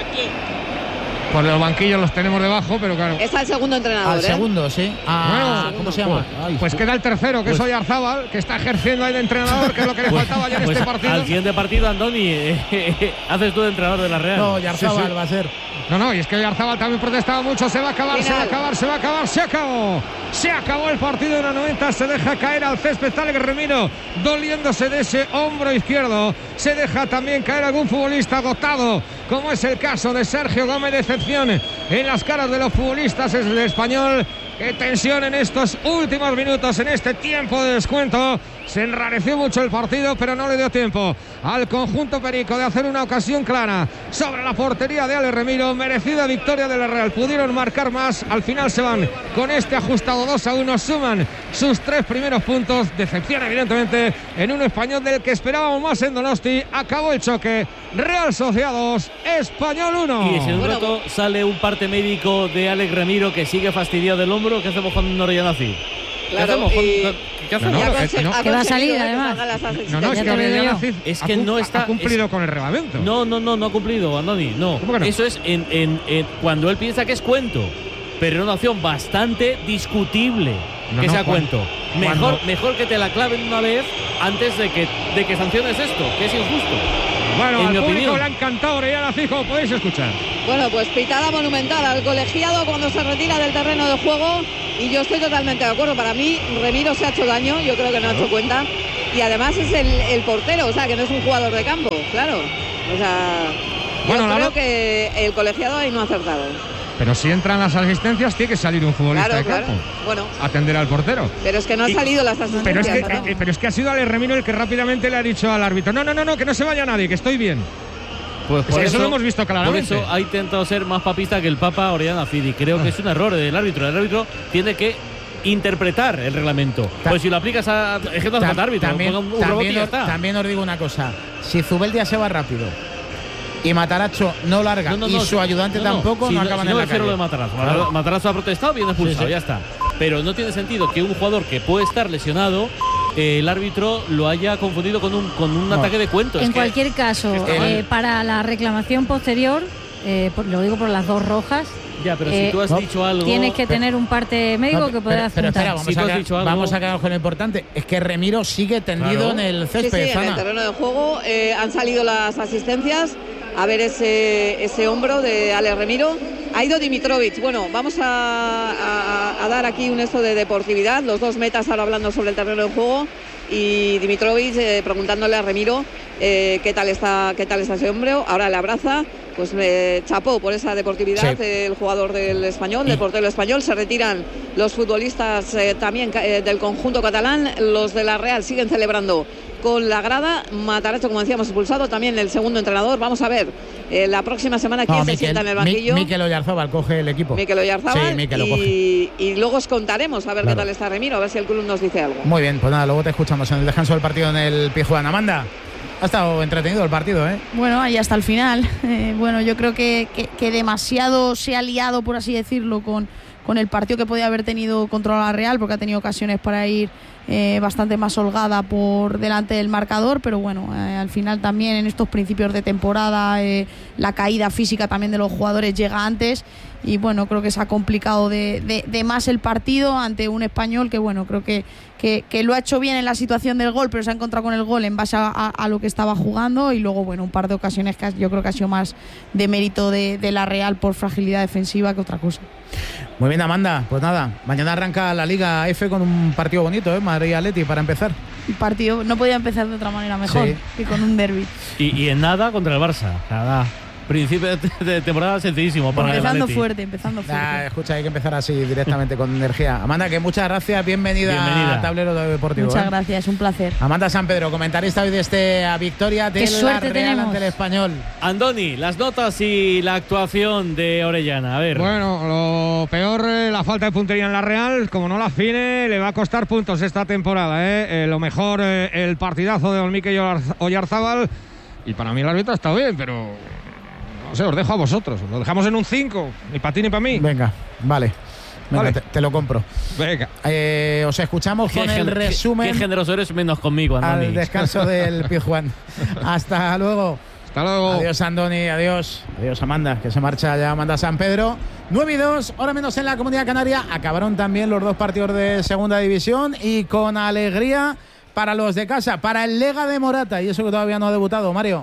por los banquillos los tenemos debajo, pero claro. Es al segundo entrenador, Al ¿eh? segundo, sí. Ah, Bueno, ¿cómo se llama? Ay, Pues queda el tercero, que es Oyarzábal, que está ejerciendo ahí de entrenador, que es lo que le faltaba ya en Pues este partido. al siguiente partido, Andoni, eh, haces tú de entrenador de la Real. no, Yarzabal Sí, sí. va a ser. No, no, y es que Oyarzábal también protestaba mucho. Se va a acabar, se va a acabar, se va a acabar, se acabó. Se acabó el partido en la noventa. Se deja caer al césped Alex Remiro, doliéndose de ese hombro izquierdo. Se deja también caer algún futbolista agotado, como es el caso de Sergio Gómez. Decepción en las caras de los futbolistas es el Español. Qué tensión en estos últimos minutos, en este tiempo de descuento. Se enrareció mucho el partido, pero no le dio tiempo al conjunto perico de hacer una ocasión clara sobre la portería de Alex Remiro. Merecida victoria de la Real. Pudieron marcar más. Al final se van con este ajustado dos a uno. Suman sus tres primeros puntos. Decepción, evidentemente, en un Español del que esperábamos más en Donosti. Acabó el choque. Real Sociedad dos, Español uno. Y si en un Bueno, rato sale un parte médico de Alex Remiro que sigue fastidiado del hombro, ¿qué hacemos con Orellana Cid? Claro, hacemos? y- ¿Qué hacemos? No, y ha no, conse- eh, no. ha Que va a salir, conseguido, ¿eh? que además. salgan las asistencias. No, no, es Ya que te lo digo Orellana yo. Cid Es ha que cum- no está- ha cumplido es- con el reglamento. No, no, no, no ha cumplido, Andoni, no. ¿Cómo que no? Eso es en, en- en- cuando él piensa que es cuento, pero era una opción bastante discutible No, que no, sea cuando- cuento. Mejor, cuando- mejor que te la claven una vez antes de que, de que sanciones esto, que es injusto. Bueno, en al mi público opinión. le ha encantado Orellana Cid, como podéis escuchar. Bueno, pues pitada monumental al colegiado cuando se retira del terreno de juego y yo estoy totalmente de acuerdo. Para mí, Remiro se ha hecho daño, yo creo que no ha hecho cuenta y además es el, el portero, o sea, que no es un jugador de campo, claro. O sea, Bueno, yo la creo no- que el colegiado ahí no ha acertado. Pero si entran las asistencias, tiene que salir un futbolista Claro, de claro. campo. Bueno, a atender al portero. pero es que no han Y- salido las asistencias. Pero es, que, ¿no? eh, pero es que ha sido Ale Remiro el que rápidamente le ha dicho al árbitro: no, no, no, no, que no se vaya nadie, que estoy bien. Pues Es que eso lo hemos visto claramente. Por eso ha intentado ser más papista que el Papa Orellana Cid y creo que es un error del árbitro. El árbitro tiene que interpretar el reglamento. Ta- Pues si lo aplicas a. Es que no hace Ta- falta árbitro. también, ponga un, un robot y también ya os, está. también os digo una cosa. Si Zubeldia se va rápido y Mataracho no larga No, no, y no, su ayudante no, no. tampoco, Si no no- acaban si en no la me refiero a calle. lo de Matarazzo. Claro. Matarazzo ha protestado, bien expulsado, Sí, sí. ya está. Pero no tiene sentido que un jugador que puede estar lesionado, eh, el árbitro lo haya confundido con un, con un No. ataque de cuento. Es En que- cualquier caso, está mal. eh, para la reclamación posterior, eh, por- lo digo por las dos rojas, Ya, pero eh, si tú has no, dicho algo. tienes que tener un parte médico No, que pero, pueda pero espera, adjuntar. vamos, Si tú a has quedar, dicho algo- vamos a quedar con lo importante. Es que Remiro sigue tendido Claro. en el Sí, sí, césped. en el Zana. terreno de juego eh, han salido las asistencias. A ver ese, ese hombro de Ale Remiro. Ha ido Dimitrovic. Bueno, vamos a, a- a dar aquí un esto de deportividad. Los dos metas ahora hablando sobre el terreno de juego. Y Dimitrovic eh, preguntándole a Remiro eh, qué tal está qué tal está ese hombro. Ahora le abraza. Pues me chapó por esa deportividad Sí. el jugador del Español, Y- del portero español. Se retiran los futbolistas eh, también eh, del conjunto catalán. Los de la Real siguen celebrando con la grada. Mataracho, como decíamos, expulsado. También el segundo entrenador. Vamos a ver eh, la próxima semana quién No, se Mikel- sienta en el Mi- banquillo. Mikel Oyarzábal coge el equipo. Mikel Oyarzábal. Sí, Mikel lo coge. y, y luego os contaremos a ver Claro. qué tal está Remiro, a ver si el club nos dice algo. Muy bien, pues nada, luego te escuchamos en el descanso del partido en el Pizjuán. Amanda, ha estado entretenido el partido, ¿eh? Bueno, ahí hasta el final. Eh, bueno, yo creo que, que, que demasiado se ha liado, por así decirlo, con, con el partido que podía haber tenido contra la Real, porque ha tenido ocasiones para ir eh, bastante más holgada por delante del marcador, pero bueno, eh, al final también en estos principios de temporada eh, la caída física también de los jugadores llega antes y bueno, creo que se ha complicado de, de, de más el partido ante un español que bueno, creo que, que, que lo ha hecho bien en la situación del gol, pero se ha encontrado con el gol en base a, a, a lo que estaba jugando y luego bueno, un par de ocasiones que yo creo que ha sido más de mérito de, de la Real por fragilidad defensiva que otra cosa. Muy bien, Amanda, pues nada, mañana arranca la Liga F con un partido bonito, ¿eh? Madrid-Atleti para empezar. El partido no podía empezar de otra manera mejor Sí. que con un derbi. Y, y en nada contra el Barça. Nada. Principio de, de temporada sencillísimo para el Empezando Atleti. fuerte, empezando fuerte. Ah, escucha, hay que empezar así directamente con energía. Amanda, que muchas gracias, bienvenida, Bienvenida. a Tablero Deportivo. Muchas ¿eh? gracias, un placer. Amanda San Pedro, comentarista hoy de este a victoria de Qué la suerte Real tenemos. ante el Español. Andoni, las notas y la actuación de Orellana. A ver. Bueno, lo peor, eh, la falta de puntería en la Real. Como no la afine, le va a costar puntos esta temporada. ¿eh? Eh, lo mejor, eh, el partidazo de Don Mikel Oyarz- Oyarzábal. Y para mí el árbitro está bien, pero no sé, os dejo a vosotros. Lo dejamos en un cinco, ni para ti ni para mí. Venga, vale. Venga, Vale. Te, te lo compro. Venga. Eh, os escuchamos Qué con el gen- resumen Qué generoso eres menos conmigo, Andoni. al descanso del Pizjuán. Hasta luego. Hasta luego. Adiós, Andoni, adiós. Adiós, Amanda, que se marcha ya Amanda San Pedro. nueve y dos, hora menos en la Comunidad Canaria. Acabaron también los dos partidos de Segunda División y con alegría para los de casa, para el Lega de Morata. Y eso que todavía no ha debutado, Mario.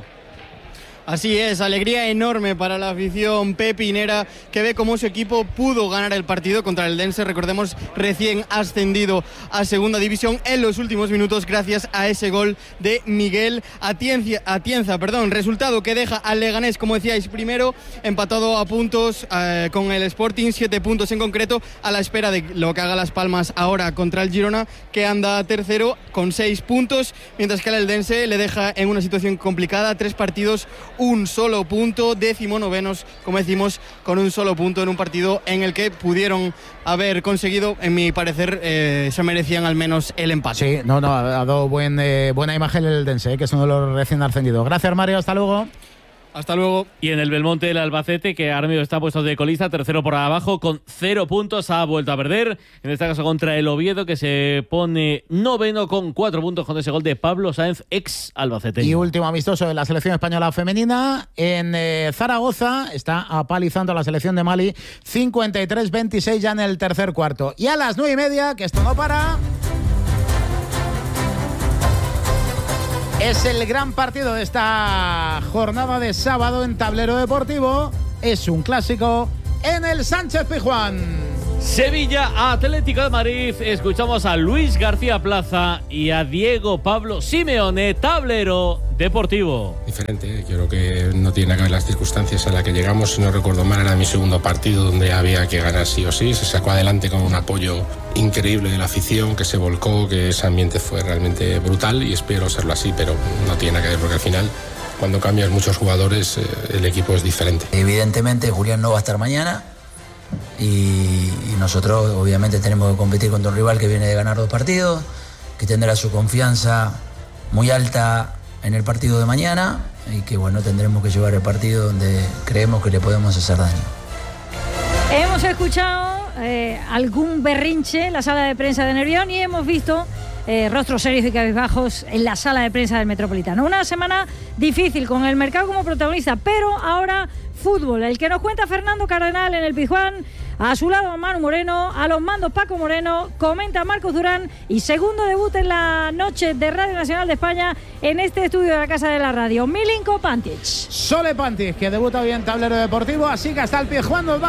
Así es, alegría enorme para la afición pepinera que ve cómo su equipo pudo ganar el partido contra el Dense, recordemos, recién ascendido a Segunda División en los últimos minutos gracias a ese gol de Miguel Atienza, Atienza perdón, resultado que deja al Leganés, como decíais, primero, empatado a puntos eh, con el Sporting, siete puntos en concreto, a la espera de lo que haga Las Palmas ahora contra el Girona, que anda tercero con seis puntos, mientras que el Eldense le deja en una situación complicada, tres partidos, un solo punto, décimo novenos, como decimos, con un solo punto en un partido en el que pudieron haber conseguido, en mi parecer, eh, se merecían al menos el empate. Sí, no, no, ha dado buen, eh, buena imagen el Dense, eh, que es uno de los recién ascendidos. Gracias, Mario, hasta luego. Hasta luego. Y en el Belmonte, el Albacete, que ahora mismo está puesto de colista, tercero por abajo, con cero puntos, ha vuelto a perder. En este caso contra el Oviedo, que se pone noveno con cuatro puntos con ese gol de Pablo Sáenz, ex Albacete. Y último amistoso de la selección española femenina. En eh, Zaragoza está apalizando a la selección de Mali cincuenta y tres veintiséis ya en el tercer cuarto. Y a las nueve y media, que esto no para... Es el gran partido de esta jornada de sábado en Tablero Deportivo. Es un clásico en el Sánchez Pizjuán. Sevilla, Atlético de Madrid. Escuchamos a Luis García Plaza y a Diego Pablo Simeone, Tablero Deportivo. Diferente, yo creo que no tiene nada que ver las circunstancias a las que llegamos. Si no recuerdo mal, era mi segundo partido donde había que ganar sí o sí. Se sacó adelante con un apoyo increíble de la afición, que se volcó, que ese ambiente fue realmente brutal y espero serlo así, pero no tiene nada que ver porque al final, cuando cambias muchos jugadores, el equipo es diferente. Evidentemente Julián no va a estar mañana y, y nosotros obviamente tenemos que competir contra un rival que viene de ganar dos partidos, que tendrá su confianza muy alta en el partido de mañana y que bueno, tendremos que llevar el partido donde creemos que le podemos hacer daño. Hemos escuchado eh, algún berrinche en la sala de prensa de Nervión y hemos visto eh, rostros serios y cabizbajos en la sala de prensa del Metropolitano. Una semana difícil con el mercado como protagonista, pero ahora fútbol, el que nos cuenta Fernando Cardenal en el Pizjuán. A su lado Manu Moreno, a los mandos Paco Moreno, comenta Marcos Durán y segundo debut en la noche de Radio Nacional de España en este estudio de la Casa de la Radio, Milinko Pantic. Sole Pantic, que debuta hoy en Tablero Deportivo, así que hasta el Pizjuán nos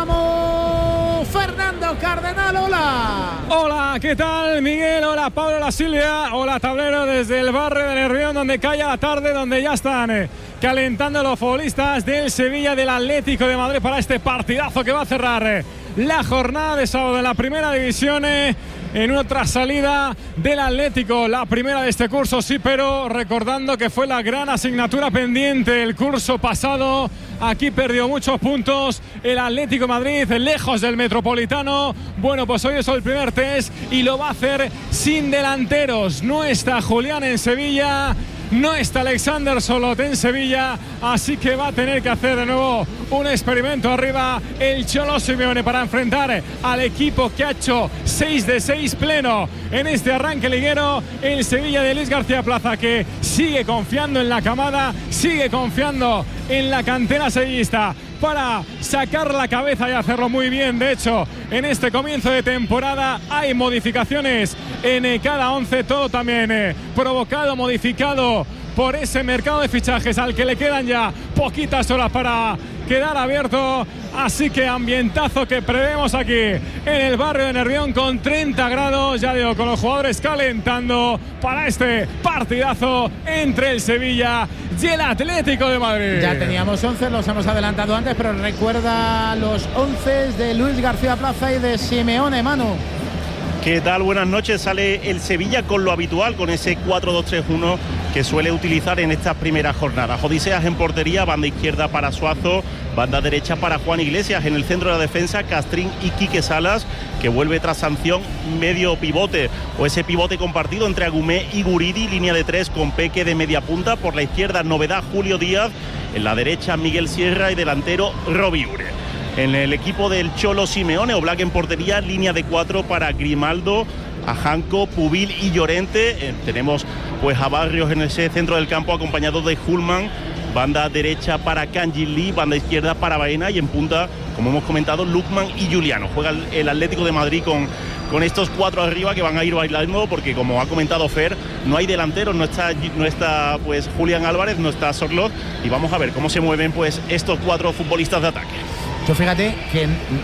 vamos. Fernando Cardenal, hola. Hola, ¿qué tal Miguel? Hola Pablo, hola Silvia, hola Tablero desde el barrio de Nervión, donde cae la tarde, donde ya están eh, calentando los futbolistas del Sevilla, del Atlético de Madrid para este partidazo que va a cerrar eh, la jornada de sábado en la primera división eh, en otra salida del Atlético, la primera de este curso, sí, pero recordando que fue la gran asignatura pendiente el curso pasado. Aquí perdió muchos puntos el Atlético de Madrid, lejos del Metropolitano. Bueno, pues hoy es el primer test y lo va a hacer sin delanteros. No está Julián en Sevilla, no está Alexander Solot en Sevilla, así que va a tener que hacer de nuevo un experimento arriba el Cholo Simeone para enfrentar al equipo que ha hecho seis de seis pleno en este arranque liguero, el Sevilla de Luis García Plaza, que sigue confiando en la camada, sigue confiando en la cantera sevillista para sacar la cabeza y hacerlo muy bien. De hecho, en este comienzo de temporada hay modificaciones en cada once, todo también eh, provocado, modificado por ese mercado de fichajes al que le quedan ya poquitas horas para quedar abierto. Así que ambientazo que prevemos aquí en el barrio de Nervión con treinta grados, ya digo, con los jugadores calentando para este partidazo entre el Sevilla y el Atlético de Madrid. Ya teníamos once, los hemos adelantado antes, pero recuerda los once de Luis García Plaza y de Simeone, Manu. ¿Qué tal? Buenas noches. Sale el Sevilla con lo habitual, con ese cuatro dos tres uno que suele utilizar en estas primeras jornadas. Odiseas en portería, banda izquierda para Suazo, banda derecha para Juan Iglesias. En el centro de la defensa, Castrín y Quique Salas, que vuelve tras sanción, medio pivote o ese pivote compartido entre Agumé y Guridi, línea de tres con Peque de media punta. Por la izquierda, novedad, Julio Díaz. En la derecha, Miguel Sierra y delantero, Robiure. En el equipo del Cholo Simeone, Oblak en portería, línea de cuatro para Grimaldo, Ajanco, Pubil y Llorente. Eh, tenemos pues a Barrios en ese centro del campo acompañado de Hulman, banda derecha para Kanji Lee, banda izquierda para Baena y en punta, como hemos comentado, Lukman y Juliano. Juega el, el Atlético de Madrid con, con estos cuatro arriba que van a ir bailando porque, como ha comentado Fer, no hay delanteros, no está, no está pues Julián Álvarez, no está Sorloth, y vamos a ver cómo se mueven pues estos cuatro futbolistas de ataque. Yo fíjate que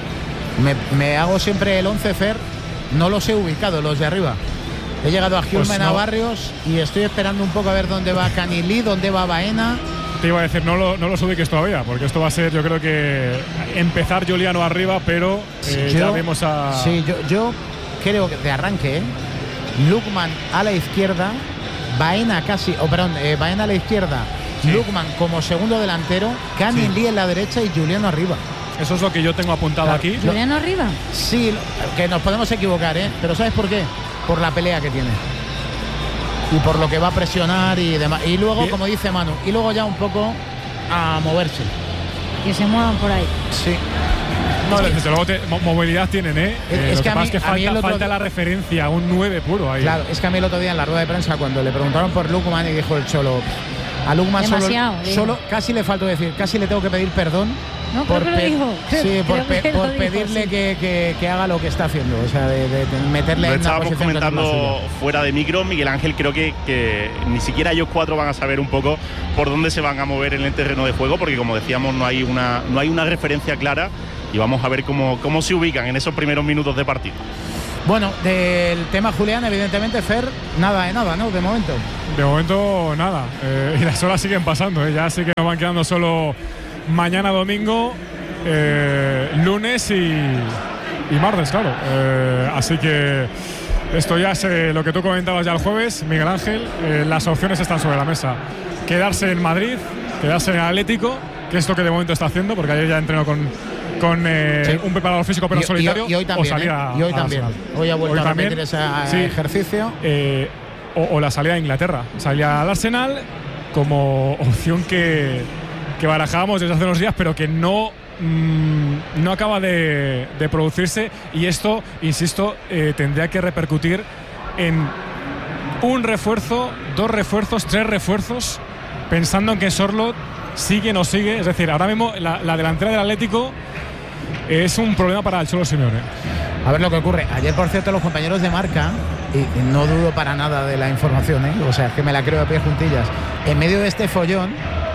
me, me hago siempre el once, Fer, no los he ubicado, los de arriba. He llegado a Hulman, pues no. a Barrios, y estoy esperando un poco a ver dónde va Canilí, dónde va Baena. Te iba a decir, no, lo, no los ubiques todavía, porque esto va a ser, yo creo que empezar Juliano arriba, pero eh, yo, ya vemos a... Sí, yo, yo creo que de arranque, ¿eh? Lukman a la izquierda, Baena casi, o oh, perdón, eh, Baena a la izquierda, sí. Lukman como segundo delantero, Canilí sí. en la derecha y Juliano arriba. Eso es lo que yo tengo apuntado claro, aquí. ¿Juliano arriba? Sí, que nos podemos equivocar, ¿eh? Pero ¿sabes por qué? Por la pelea que tiene. Y por lo que va a presionar y demás. Y luego, ¿Qué? como dice Manu, y luego ya un poco a moverse. Que se muevan por ahí. Sí. No, desde luego te, movilidad tienen, ¿eh? Es, eh es lo que, que a pasa mí, es que falta, otro... falta la referencia, un nueve puro ahí. Claro, es que a mí el otro día en la rueda de prensa, cuando le preguntaron por Lukman y dijo el Cholo, a Lukman solo, solo casi le faltó decir, casi le tengo que pedir perdón. No, por creo que lo dijo. Sí, por, Creo pe que lo por dijo, pedirle sí. que, que, que haga lo que está haciendo, o sea, de, de, de meterle Lo en una estábamos posición comentando que no es la suya. fuera de micro, Miguel Ángel, creo que, que ni siquiera ellos cuatro van a saber un poco por dónde se van a mover en el terreno de juego, porque como decíamos, no hay una, no hay una referencia clara y vamos a ver cómo, cómo se ubican en esos primeros minutos de partido. Bueno, del tema Julián, evidentemente, Fer, nada de nada, ¿no? De momento. De momento, nada. Eh, y las horas siguen pasando, ¿eh? Ya sí que nos van quedando solo mañana domingo, eh, lunes y, y martes, claro. Eh, así que esto ya es eh, lo que tú comentabas ya el jueves, Miguel Ángel. Eh, las opciones están sobre la mesa. Quedarse en Madrid, quedarse en el Atlético, que es lo que de momento está haciendo, porque ayer ya entrenó con, con eh, sí. un preparador físico pero y, solitario. Y, y hoy también, o salir ¿eh? a, y hoy a también. Arsenal. Hoy ha vuelto hoy a también, repetir ese sí. ejercicio. Eh, o, o la salida a Inglaterra. Salía al Arsenal como opción que, que barajábamos desde hace unos días, pero que no, mmm, no acaba de, de producirse. Y esto, insisto, eh, tendría que repercutir en un refuerzo, dos refuerzos, tres refuerzos, pensando en que Sorloth sigue o no sigue. Es decir, ahora mismo la, la delantera del Atlético es un problema para el Cholo Simeone. A ver lo que ocurre. Ayer, por cierto, los compañeros de Marca, y, y no dudo para nada de la información, ¿eh? O sea, es que me la creo a pie juntillas. En medio de este follón,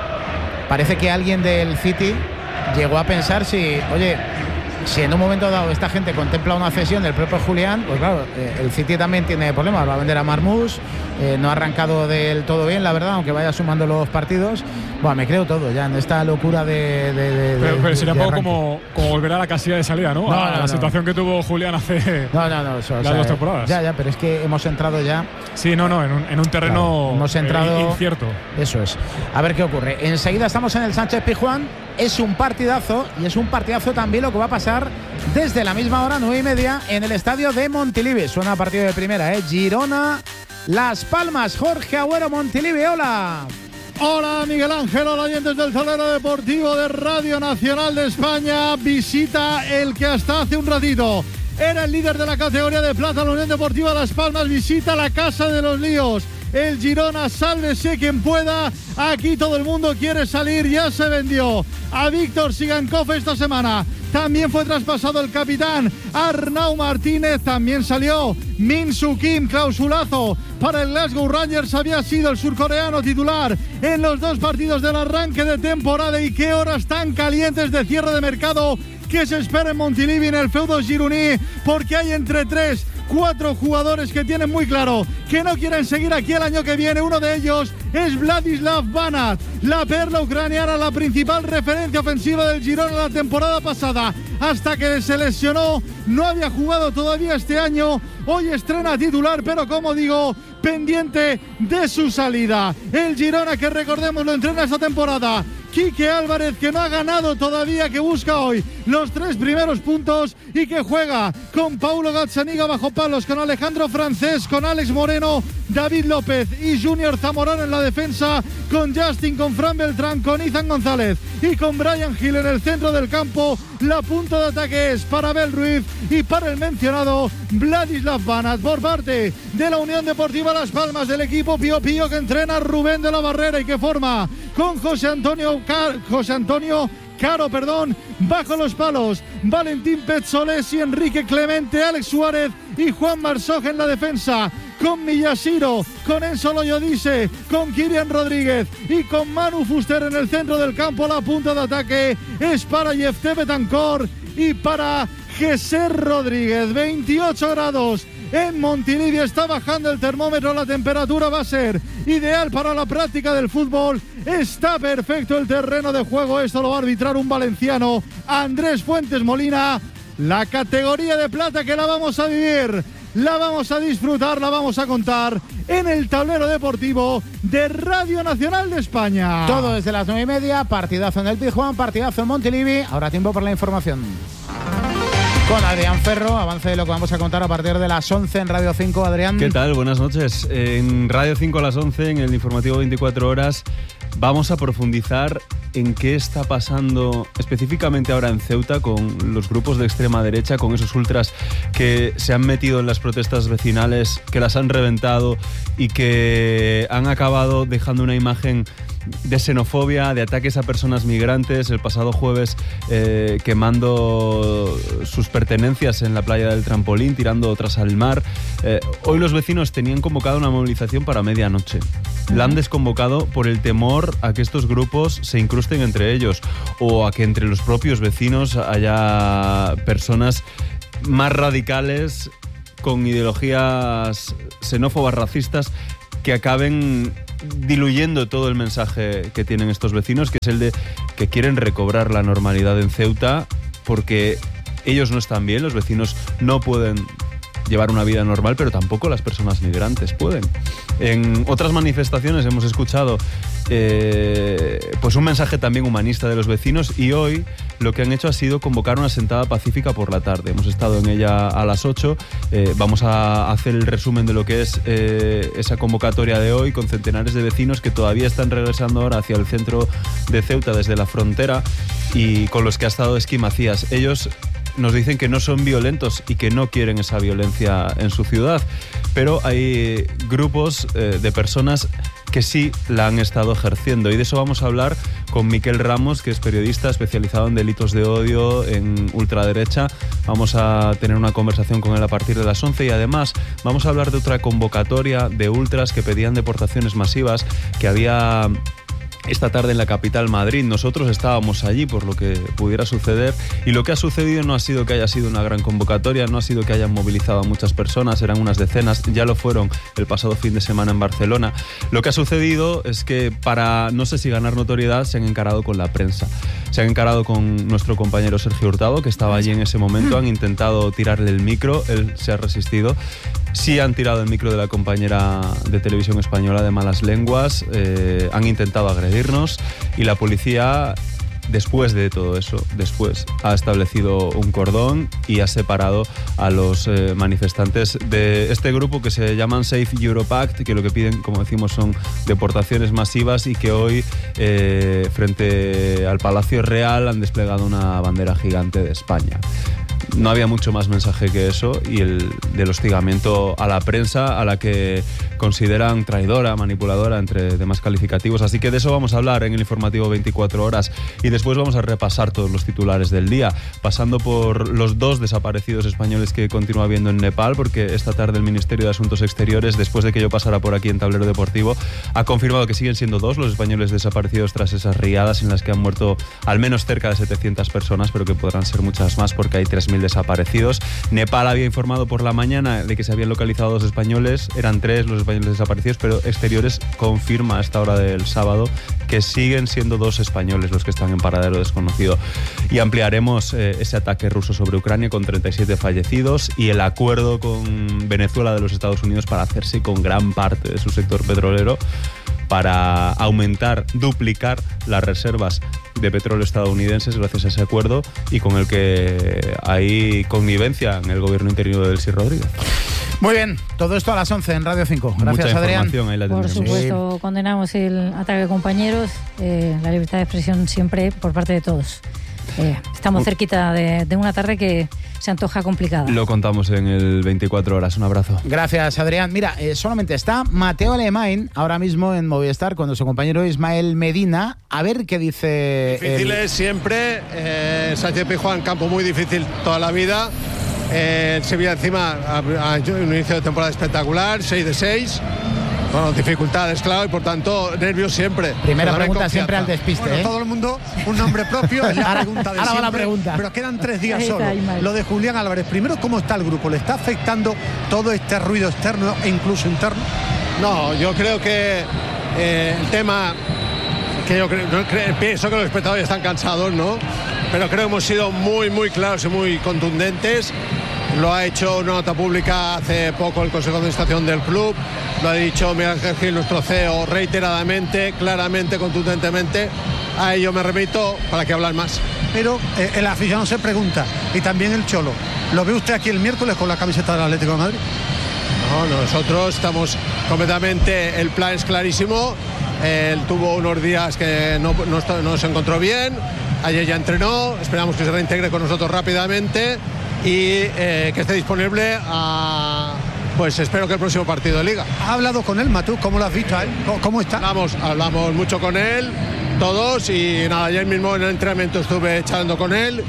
parece que alguien del City llegó a pensar si, oye, si en un momento dado esta gente contempla una cesión del propio Julián, pues claro, eh, el City también tiene problemas. Va a vender a Marmoush, eh, no ha arrancado del todo bien, la verdad, aunque vaya sumando los partidos. Bueno, me creo todo ya en esta locura de. de, de pero, pero de, sería de un poco como, como volver a la casilla de salida, ¿no? No, a no, la no. situación que tuvo Julián hace no, no, no, eso, las o sea, dos temporadas. Ya, ya, pero es que hemos entrado ya. Sí, no, no, en un, en un terreno claro, hemos entrado, eh, incierto. Eso es. A ver qué ocurre. Enseguida estamos en el Sánchez Pizjuán. Es un partidazo y es un partidazo también lo que va a pasar desde la misma hora, nueve y media, en el estadio de Montilivi. Suena partido de primera, ¿eh? Girona, Las Palmas, Jorge Agüero, Montilivi, hola. Hola Miguel Ángel, hola oyentes del Tablero Deportivo de Radio Nacional de España. Visita el que hasta hace un ratito era el líder de la categoría de plata, la Unión Deportiva Las Palmas. Visita la Casa de los Líos. El Girona, sálvese quien pueda. Aquí todo el mundo quiere salir. Ya se vendió a Víctor Sigankov esta semana. También fue traspasado el capitán Arnau Martínez. También salió Min Soo Kim, clausulazo para el Glasgow Rangers. Había sido el surcoreano titular en los dos partidos del arranque de temporada. Y qué horas tan calientes de cierre de mercado que se espera en Montilivi, en el feudo gironí, porque hay entre tres, cuatro jugadores que tienen muy claro que no quieren seguir aquí el año que viene. Uno de ellos es Vladislav Banat, la perla ucraniana, la principal referencia ofensiva del Girona la temporada pasada. Hasta que se lesionó, no había jugado todavía este año. Hoy estrena titular, pero como digo, pendiente de su salida. El Girona, que recordemos lo entrena esta temporada Quique Álvarez, que no ha ganado todavía, que busca hoy los tres primeros puntos y que juega con Paulo Gazzaniga bajo palos, con Alejandro Francés, con Alex Moreno, David López y Junior Zamorano en la defensa, con Justin, con Fran Beltrán, con Izan González y con Brian Hill en el centro del campo. La punta de ataque es para Abel Ruiz y para el mencionado Vladislav Banat. Por parte de la Unión Deportiva Las Palmas, del equipo Pío Pío, que entrena Rubén de la Barrera y que forma con José Antonio Car- José Antonio Caro, perdón, bajo los palos, Valentín Pezzolesi, Enrique Clemente, Alex Suárez y Juan Marsoj en la defensa, con Miyashiro, con Enzo Loyodice, con Kirian Rodríguez y con Manu Fuster en el centro del campo. La punta de ataque es para Yefté Betancourt y para Jesús Rodríguez. veintiocho grados en Montilivi, está bajando el termómetro, la temperatura va a ser ideal para la práctica del fútbol. Está perfecto el terreno de juego, esto lo va a arbitrar un valenciano, Andrés Fuentes Molina. La categoría de plata que la vamos a vivir, la vamos a disfrutar, la vamos a contar en el tablero deportivo de Radio Nacional de España. Todo desde las nueve y media, partidazo en el Pizjuán, partidazo en Montilivi. Ahora tiempo por la información con Adrián Ferro, avance de lo que vamos a contar a partir de las once en Radio cinco. Adrián. ¿Qué tal? Buenas noches. En Radio cinco a las once, en el informativo veinticuatro horas, vamos a profundizar en qué está pasando específicamente ahora en Ceuta con los grupos de extrema derecha, con esos ultras que se han metido en las protestas vecinales, que las han reventado y que han acabado dejando una imagen de xenofobia, de ataques a personas migrantes. El pasado jueves eh, quemando sus pertenencias en la playa del Trampolín, tirando otras al mar. Eh, hoy los vecinos tenían convocado una movilización para medianoche. La han desconvocado por el temor a que estos grupos se incrusten entre ellos o a que entre los propios vecinos haya personas más radicales con ideologías xenófobas, racistas, que acaben diluyendo todo el mensaje que tienen estos vecinos, que es el de que quieren recobrar la normalidad en Ceuta porque ellos no están bien, los vecinos no pueden llevar una vida normal, pero tampoco las personas migrantes pueden. En otras manifestaciones hemos escuchado eh, pues un mensaje también humanista de los vecinos, y hoy lo que han hecho ha sido convocar una sentada pacífica por la tarde. Hemos estado en ella a las ocho. Eh, vamos a hacer el resumen de lo que es eh, esa convocatoria de hoy, con centenares de vecinos que todavía están regresando ahora hacia el centro de Ceuta desde la frontera y con los que ha estado Esqui Macías. Ellos nos dicen que no son violentos y que no quieren esa violencia en su ciudad, pero hay grupos eh, de personas que sí la han estado ejerciendo, y de eso vamos a hablar con Miquel Ramos, que es periodista especializado en delitos de odio, en ultraderecha. Vamos a tener una conversación con él a partir de las once, y además vamos a hablar de otra convocatoria de ultras que pedían deportaciones masivas que había esta tarde en la capital, Madrid. Nosotros estábamos allí por lo que pudiera suceder, y lo que ha sucedido no ha sido que haya sido una gran convocatoria, no ha sido que hayan movilizado a muchas personas, eran unas decenas, ya lo fueron el pasado fin de semana en Barcelona. Lo que ha sucedido es que para, no sé si ganar notoriedad, se han encarado con la prensa. Se han encarado con nuestro compañero Sergio Hurtado, que estaba allí en ese momento, han intentado tirarle el micro, él se ha resistido. Sí han tirado el micro de la compañera de televisión española de malas lenguas, eh, han intentado agredirnos, y la policía, después de todo eso, después ha establecido un cordón y ha separado a los eh, manifestantes de este grupo que se llaman Safe Europe Act, que lo que piden, como decimos, son deportaciones masivas, y que hoy eh, frente al Palacio Real han desplegado una bandera gigante de España. No había mucho más mensaje que eso, y el del hostigamiento a la prensa, a la que consideran traidora, manipuladora, entre demás calificativos. Así que de eso vamos a hablar en el informativo veinticuatro horas, y después vamos a repasar todos los titulares del día, pasando por los dos desaparecidos españoles que continúa habiendo en Nepal, porque esta tarde el Ministerio de Asuntos Exteriores, después de que yo pasara por aquí en Tablero Deportivo, ha confirmado que siguen siendo dos los españoles desaparecidos tras esas riadas en las que han muerto al menos cerca de setecientas personas, pero que podrán ser muchas más porque hay tres mil desaparecidos. Nepal había informado por la mañana de que se habían localizado dos españoles, eran tres los españoles desaparecidos, pero Exteriores confirma a esta hora del sábado que siguen siendo dos españoles los que están en paradero desconocido. Y ampliaremos eh, ese ataque ruso sobre Ucrania con treinta y siete fallecidos, y el acuerdo con Venezuela de los Estados Unidos para hacerse con gran parte de su sector petrolero, para aumentar, duplicar las reservas de petróleo estadounidenses gracias a ese acuerdo, y con el que hay connivencia en el gobierno interino de Delcy Rodríguez. Muy bien, todo esto a las once en Radio cinco. Gracias, Mucha Adrián. Ahí la Por supuesto, sí. Condenamos el ataque de compañeros, eh, la libertad de expresión siempre por parte de todos. Eh, estamos cerquita de, de una tarde que se antoja complicada. Lo contamos en el veinticuatro horas. Un abrazo. Gracias, Adrián. Mira, eh, solamente está Mateo Alemán ahora mismo en Movistar con su compañero Ismael Medina. A ver qué dice. Difíciles el... siempre. Eh, Sánchez Pizjuán, campo muy difícil toda la vida. Eh, el Sevilla encima ha, ha hecho un inicio de temporada espectacular, seis de seis. Bueno, dificultades, claro, y por tanto, nervios siempre. Primera pregunta siempre al despiste, bueno, ¿eh? todo el mundo, un nombre propio, es la pregunta de ahora siempre. va la pregunta. Pero quedan tres días solo. Lo de Julián Álvarez. Primero, ¿cómo está el grupo? ¿Le está afectando todo este ruido externo e incluso interno? No, yo creo que eh, el tema, que yo creo, no, creo, pienso que los espectadores están cansados, ¿no? Pero creo que hemos sido muy, muy claros y muy contundentes. Lo ha hecho una nota pública hace poco el Consejo de Administración del club, lo ha dicho Miguel Ángel Gil, nuestro C E O, reiteradamente, claramente, contundentemente. A ello me remito, para que hablar más. Pero eh, el aficionado se pregunta, y también el Cholo, ¿lo ve usted aquí el miércoles con la camiseta del Atlético de Madrid? No, nosotros estamos completamente, el plan es clarísimo, Él tuvo unos días que no, no, no se encontró bien, ayer ya entrenó, esperamos que se reintegre con nosotros rápidamente y eh, que esté disponible a, pues espero que el próximo partido de Liga. ¿Ha hablado con él, Matú? ¿Cómo lo has visto a él? ¿Cómo, cómo está? Hablamos, hablamos mucho con él, todos, y nada, ayer mismo en el entrenamiento estuve charlando con él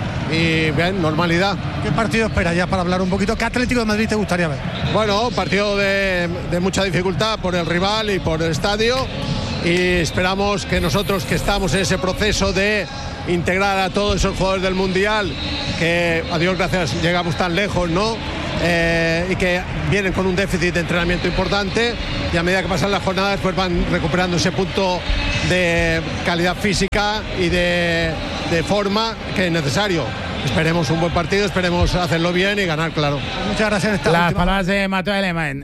y bien, normalidad. ¿Qué partido esperas ya para hablar un poquito? ¿Qué Atlético de Madrid te gustaría ver? Bueno, partido de, de mucha dificultad por el rival y por el estadio, y esperamos que nosotros, que estamos en ese proceso de integrar a todos esos jugadores del Mundial, que a Dios gracias llegamos tan lejos, ¿no? Eh, y que vienen con un déficit de entrenamiento importante, y a medida que pasan las jornadas pues van recuperando ese punto de calidad física y de, de forma que es necesario. Esperemos un buen partido, esperemos hacerlo bien y ganar, claro. Muchas gracias. Esta Las última. palabras de Mateo Alemán.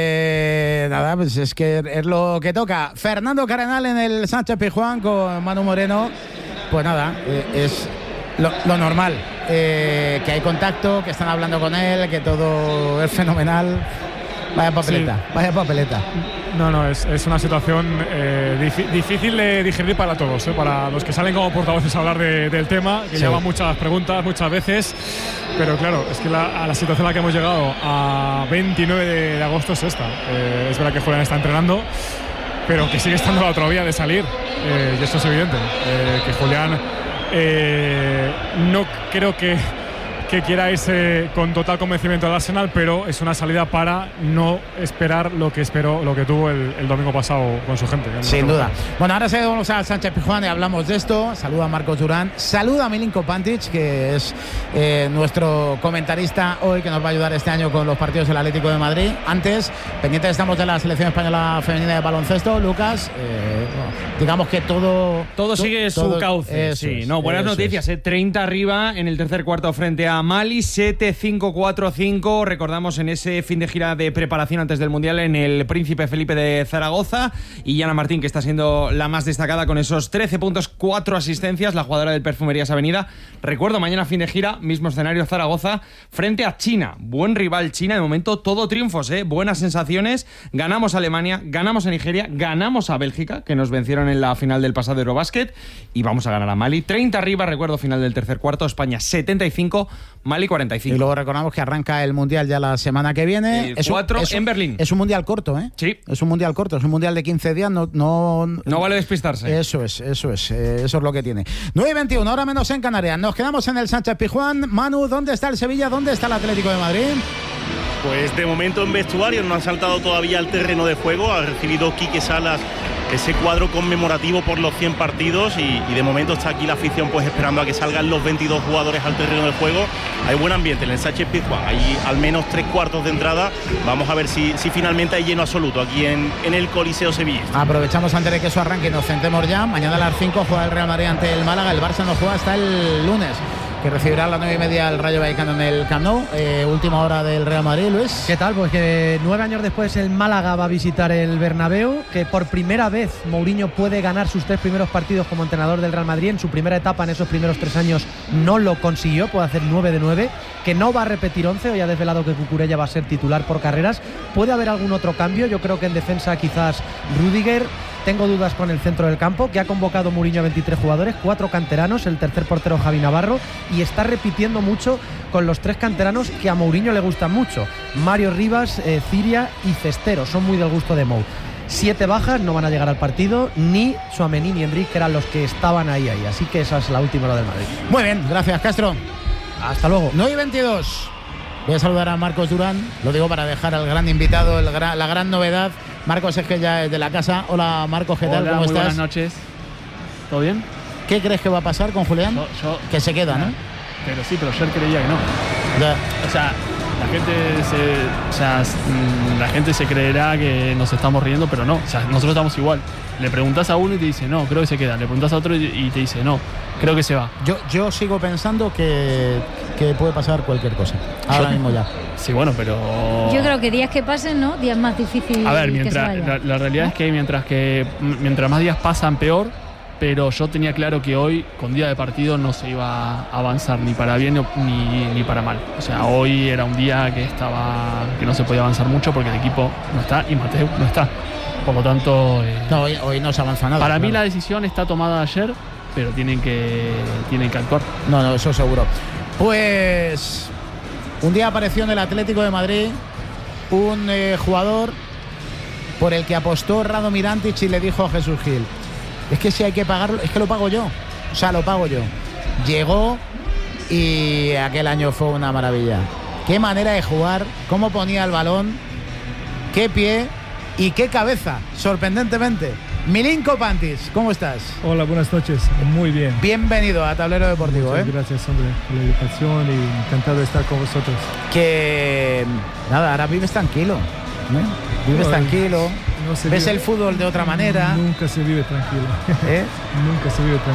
Eh, nada, pues es que es lo que toca. Fernando Cardenal en el Sánchez Pizjuán con Manu Moreno. Pues nada, eh, es lo, lo normal. Eh, que hay contacto, que están hablando con él, que todo es fenomenal. Vaya papeleta, sí. vaya papeleta. No, no, es, es una situación eh, dif- difícil de digerir para todos, ¿eh? Para los que salen como portavoces a hablar de, del tema, que sí. llevan muchas preguntas muchas veces, pero claro, es que la, a la situación a la que hemos llegado a veintinueve de agosto es esta. Eh, es verdad que Julián está entrenando, pero que sigue estando la otra vía de salir, eh, y esto es evidente, eh, que Julián eh, no creo que que quiera irse con total convencimiento al Arsenal, pero es una salida para no esperar lo que esperó, lo que tuvo el, el domingo pasado con su gente. Sin duda. Bueno, ahora seguimos a Sánchez Pizjuán y hablamos de esto. Saluda a Marcos Durán, saluda a Milinko Pantic, que es eh, nuestro comentarista hoy, que nos va a ayudar este año con los partidos del Atlético de Madrid. Antes, pendientes estamos de la selección española femenina de baloncesto. Lucas, eh, bueno, digamos que todo... Todo sigue todo, su cauce, eso sí. Es, no, buenas noticias, es. eh, treinta arriba en el tercer cuarto frente a Mali, siete cinco cuatro cinco, recordamos en ese fin de gira de preparación antes del Mundial en el Príncipe Felipe de Zaragoza, y Yana Martín, que está siendo la más destacada con esos trece puntos, cuatro asistencias, la jugadora del Perfumerías Avenida. Recuerdo, mañana fin de gira, mismo escenario, Zaragoza, frente a China, buen rival China, de momento todo triunfos, ¿eh? Buenas sensaciones, ganamos a Alemania, ganamos a Nigeria, ganamos a Bélgica, que nos vencieron en la final del pasado Eurobasket, y vamos a ganar a Mali, treinta arriba, recuerdo, final del tercer cuarto, España setenta y cinco, Mali cuarenta y cinco. Y luego recordamos que arranca el Mundial ya la semana que viene. El cuatro en Berlín. Es un Mundial corto, ¿eh? Sí. Es un Mundial corto, es un Mundial de quince días, no... No, no vale despistarse. Eso es, eso es, eh, eso es lo que tiene. nueve y veintiuno, ahora menos en Canarias. Nos quedamos en el Sánchez Pizjuán. Manu, ¿dónde está el Sevilla? ¿Dónde está el Atlético de Madrid? Pues de momento en vestuario, no han saltado todavía al terreno de juego. Ha recibido Quique Salas ese cuadro conmemorativo por los cien partidos y, y de momento está aquí la afición pues esperando a que salgan los veintidós jugadores al terreno de juego. Hay buen ambiente en el Sánchez Pizjuán, hay al menos tres cuartos de entrada. Vamos a ver si, si finalmente hay lleno absoluto aquí en, en el Coliseo Sevillista. Aprovechamos antes de que eso arranque y nos centremos ya. Mañana a las cinco juega el Real Madrid ante el Málaga. El Barça no juega hasta el lunes, que recibirá a las nueve y media el Rayo Vallecano en el Camp Nou. Eh, última hora del Real Madrid, Luis. ¿Qué tal? Pues que nueve años después el Málaga va a visitar el Bernabéu, que por primera vez Mourinho puede ganar sus tres primeros partidos como entrenador del Real Madrid. En su primera etapa, en esos primeros tres años, no lo consiguió, puede hacer nueve de nueve, que no va a repetir once, hoy ha desvelado que Cucurella va a ser titular por carreras. Puede haber algún otro cambio, yo creo que en defensa quizás Rüdiger. Tengo dudas con el centro del campo, que ha convocado Mourinho a veintitrés jugadores, cuatro canteranos, el tercer portero Javi Navarro, y está repitiendo mucho con los tres canteranos que a Mourinho le gustan mucho: Mario Rivas, eh, Ciria y Cestero, son muy del gusto de Mou. Siete bajas, no van a llegar al partido, ni Tchouaméni ni Enrique, que eran los que estaban ahí, ahí. Así que esa es la última hora del Madrid. Muy bien, gracias, Castro. Hasta luego. nueve y veintidós. Voy a saludar a Marcos Durán, lo digo para dejar al gran invitado, el gran, la gran novedad. Marcos es que ya es de la casa. Hola Marcos, ¿qué tal? Hola, ¿Cómo muy estás? Buenas noches. ¿Todo bien? ¿Qué crees que va a pasar con Julián? Yo, yo, que se queda, ¿no? Pero sí, pero yo creía que no. Ya. O sea, la gente se, o sea, la gente se creerá que nos estamos riendo, pero no. O sea, nosotros estamos igual. Le preguntás a uno y te dice no, creo que se queda. Le preguntás a otro y te dice no, creo que se va. Yo, yo sigo pensando que, que puede pasar cualquier cosa. Ahora yo, mismo ya. Sí, bueno, pero... Yo creo que días que pasen, ¿no? Días más difíciles. A ver, mientras, la, la realidad ¿no? es que mientras que mientras más días pasan, peor. pero yo tenía claro que hoy, con día de partido, no se iba a avanzar ni para bien ni, ni para mal. O sea, hoy era un día que estaba que no se podía avanzar mucho porque el equipo no está y Mateu no está. Por lo tanto, eh, no, hoy, hoy no se avanza nada. Para claro. mí la decisión está tomada ayer, pero tienen que, tienen que actuar. No, no, eso seguro. Pues un día apareció en el Atlético de Madrid un eh, jugador por el que apostó Radomir Antic y le dijo a Jesús Gil: es que si hay que pagarlo, es que lo pago yo. O sea, lo pago yo. Llegó y aquel año fue una maravilla. Qué manera de jugar, cómo ponía el balón, qué pie y qué cabeza, sorprendentemente. Milinko Pantic, ¿cómo estás? Hola, buenas noches, muy bien. Bienvenido a Tablero Deportivo. Muchas ¿eh? gracias, hombre, por la invitación y encantado de estar con vosotros. Que nada, ahora vives tranquilo. ¿eh? Vives no, tranquilo, no ves vive, el fútbol de otra manera. Nunca se vive tranquilo. ¿Eh? Nunca se vive tranquilo.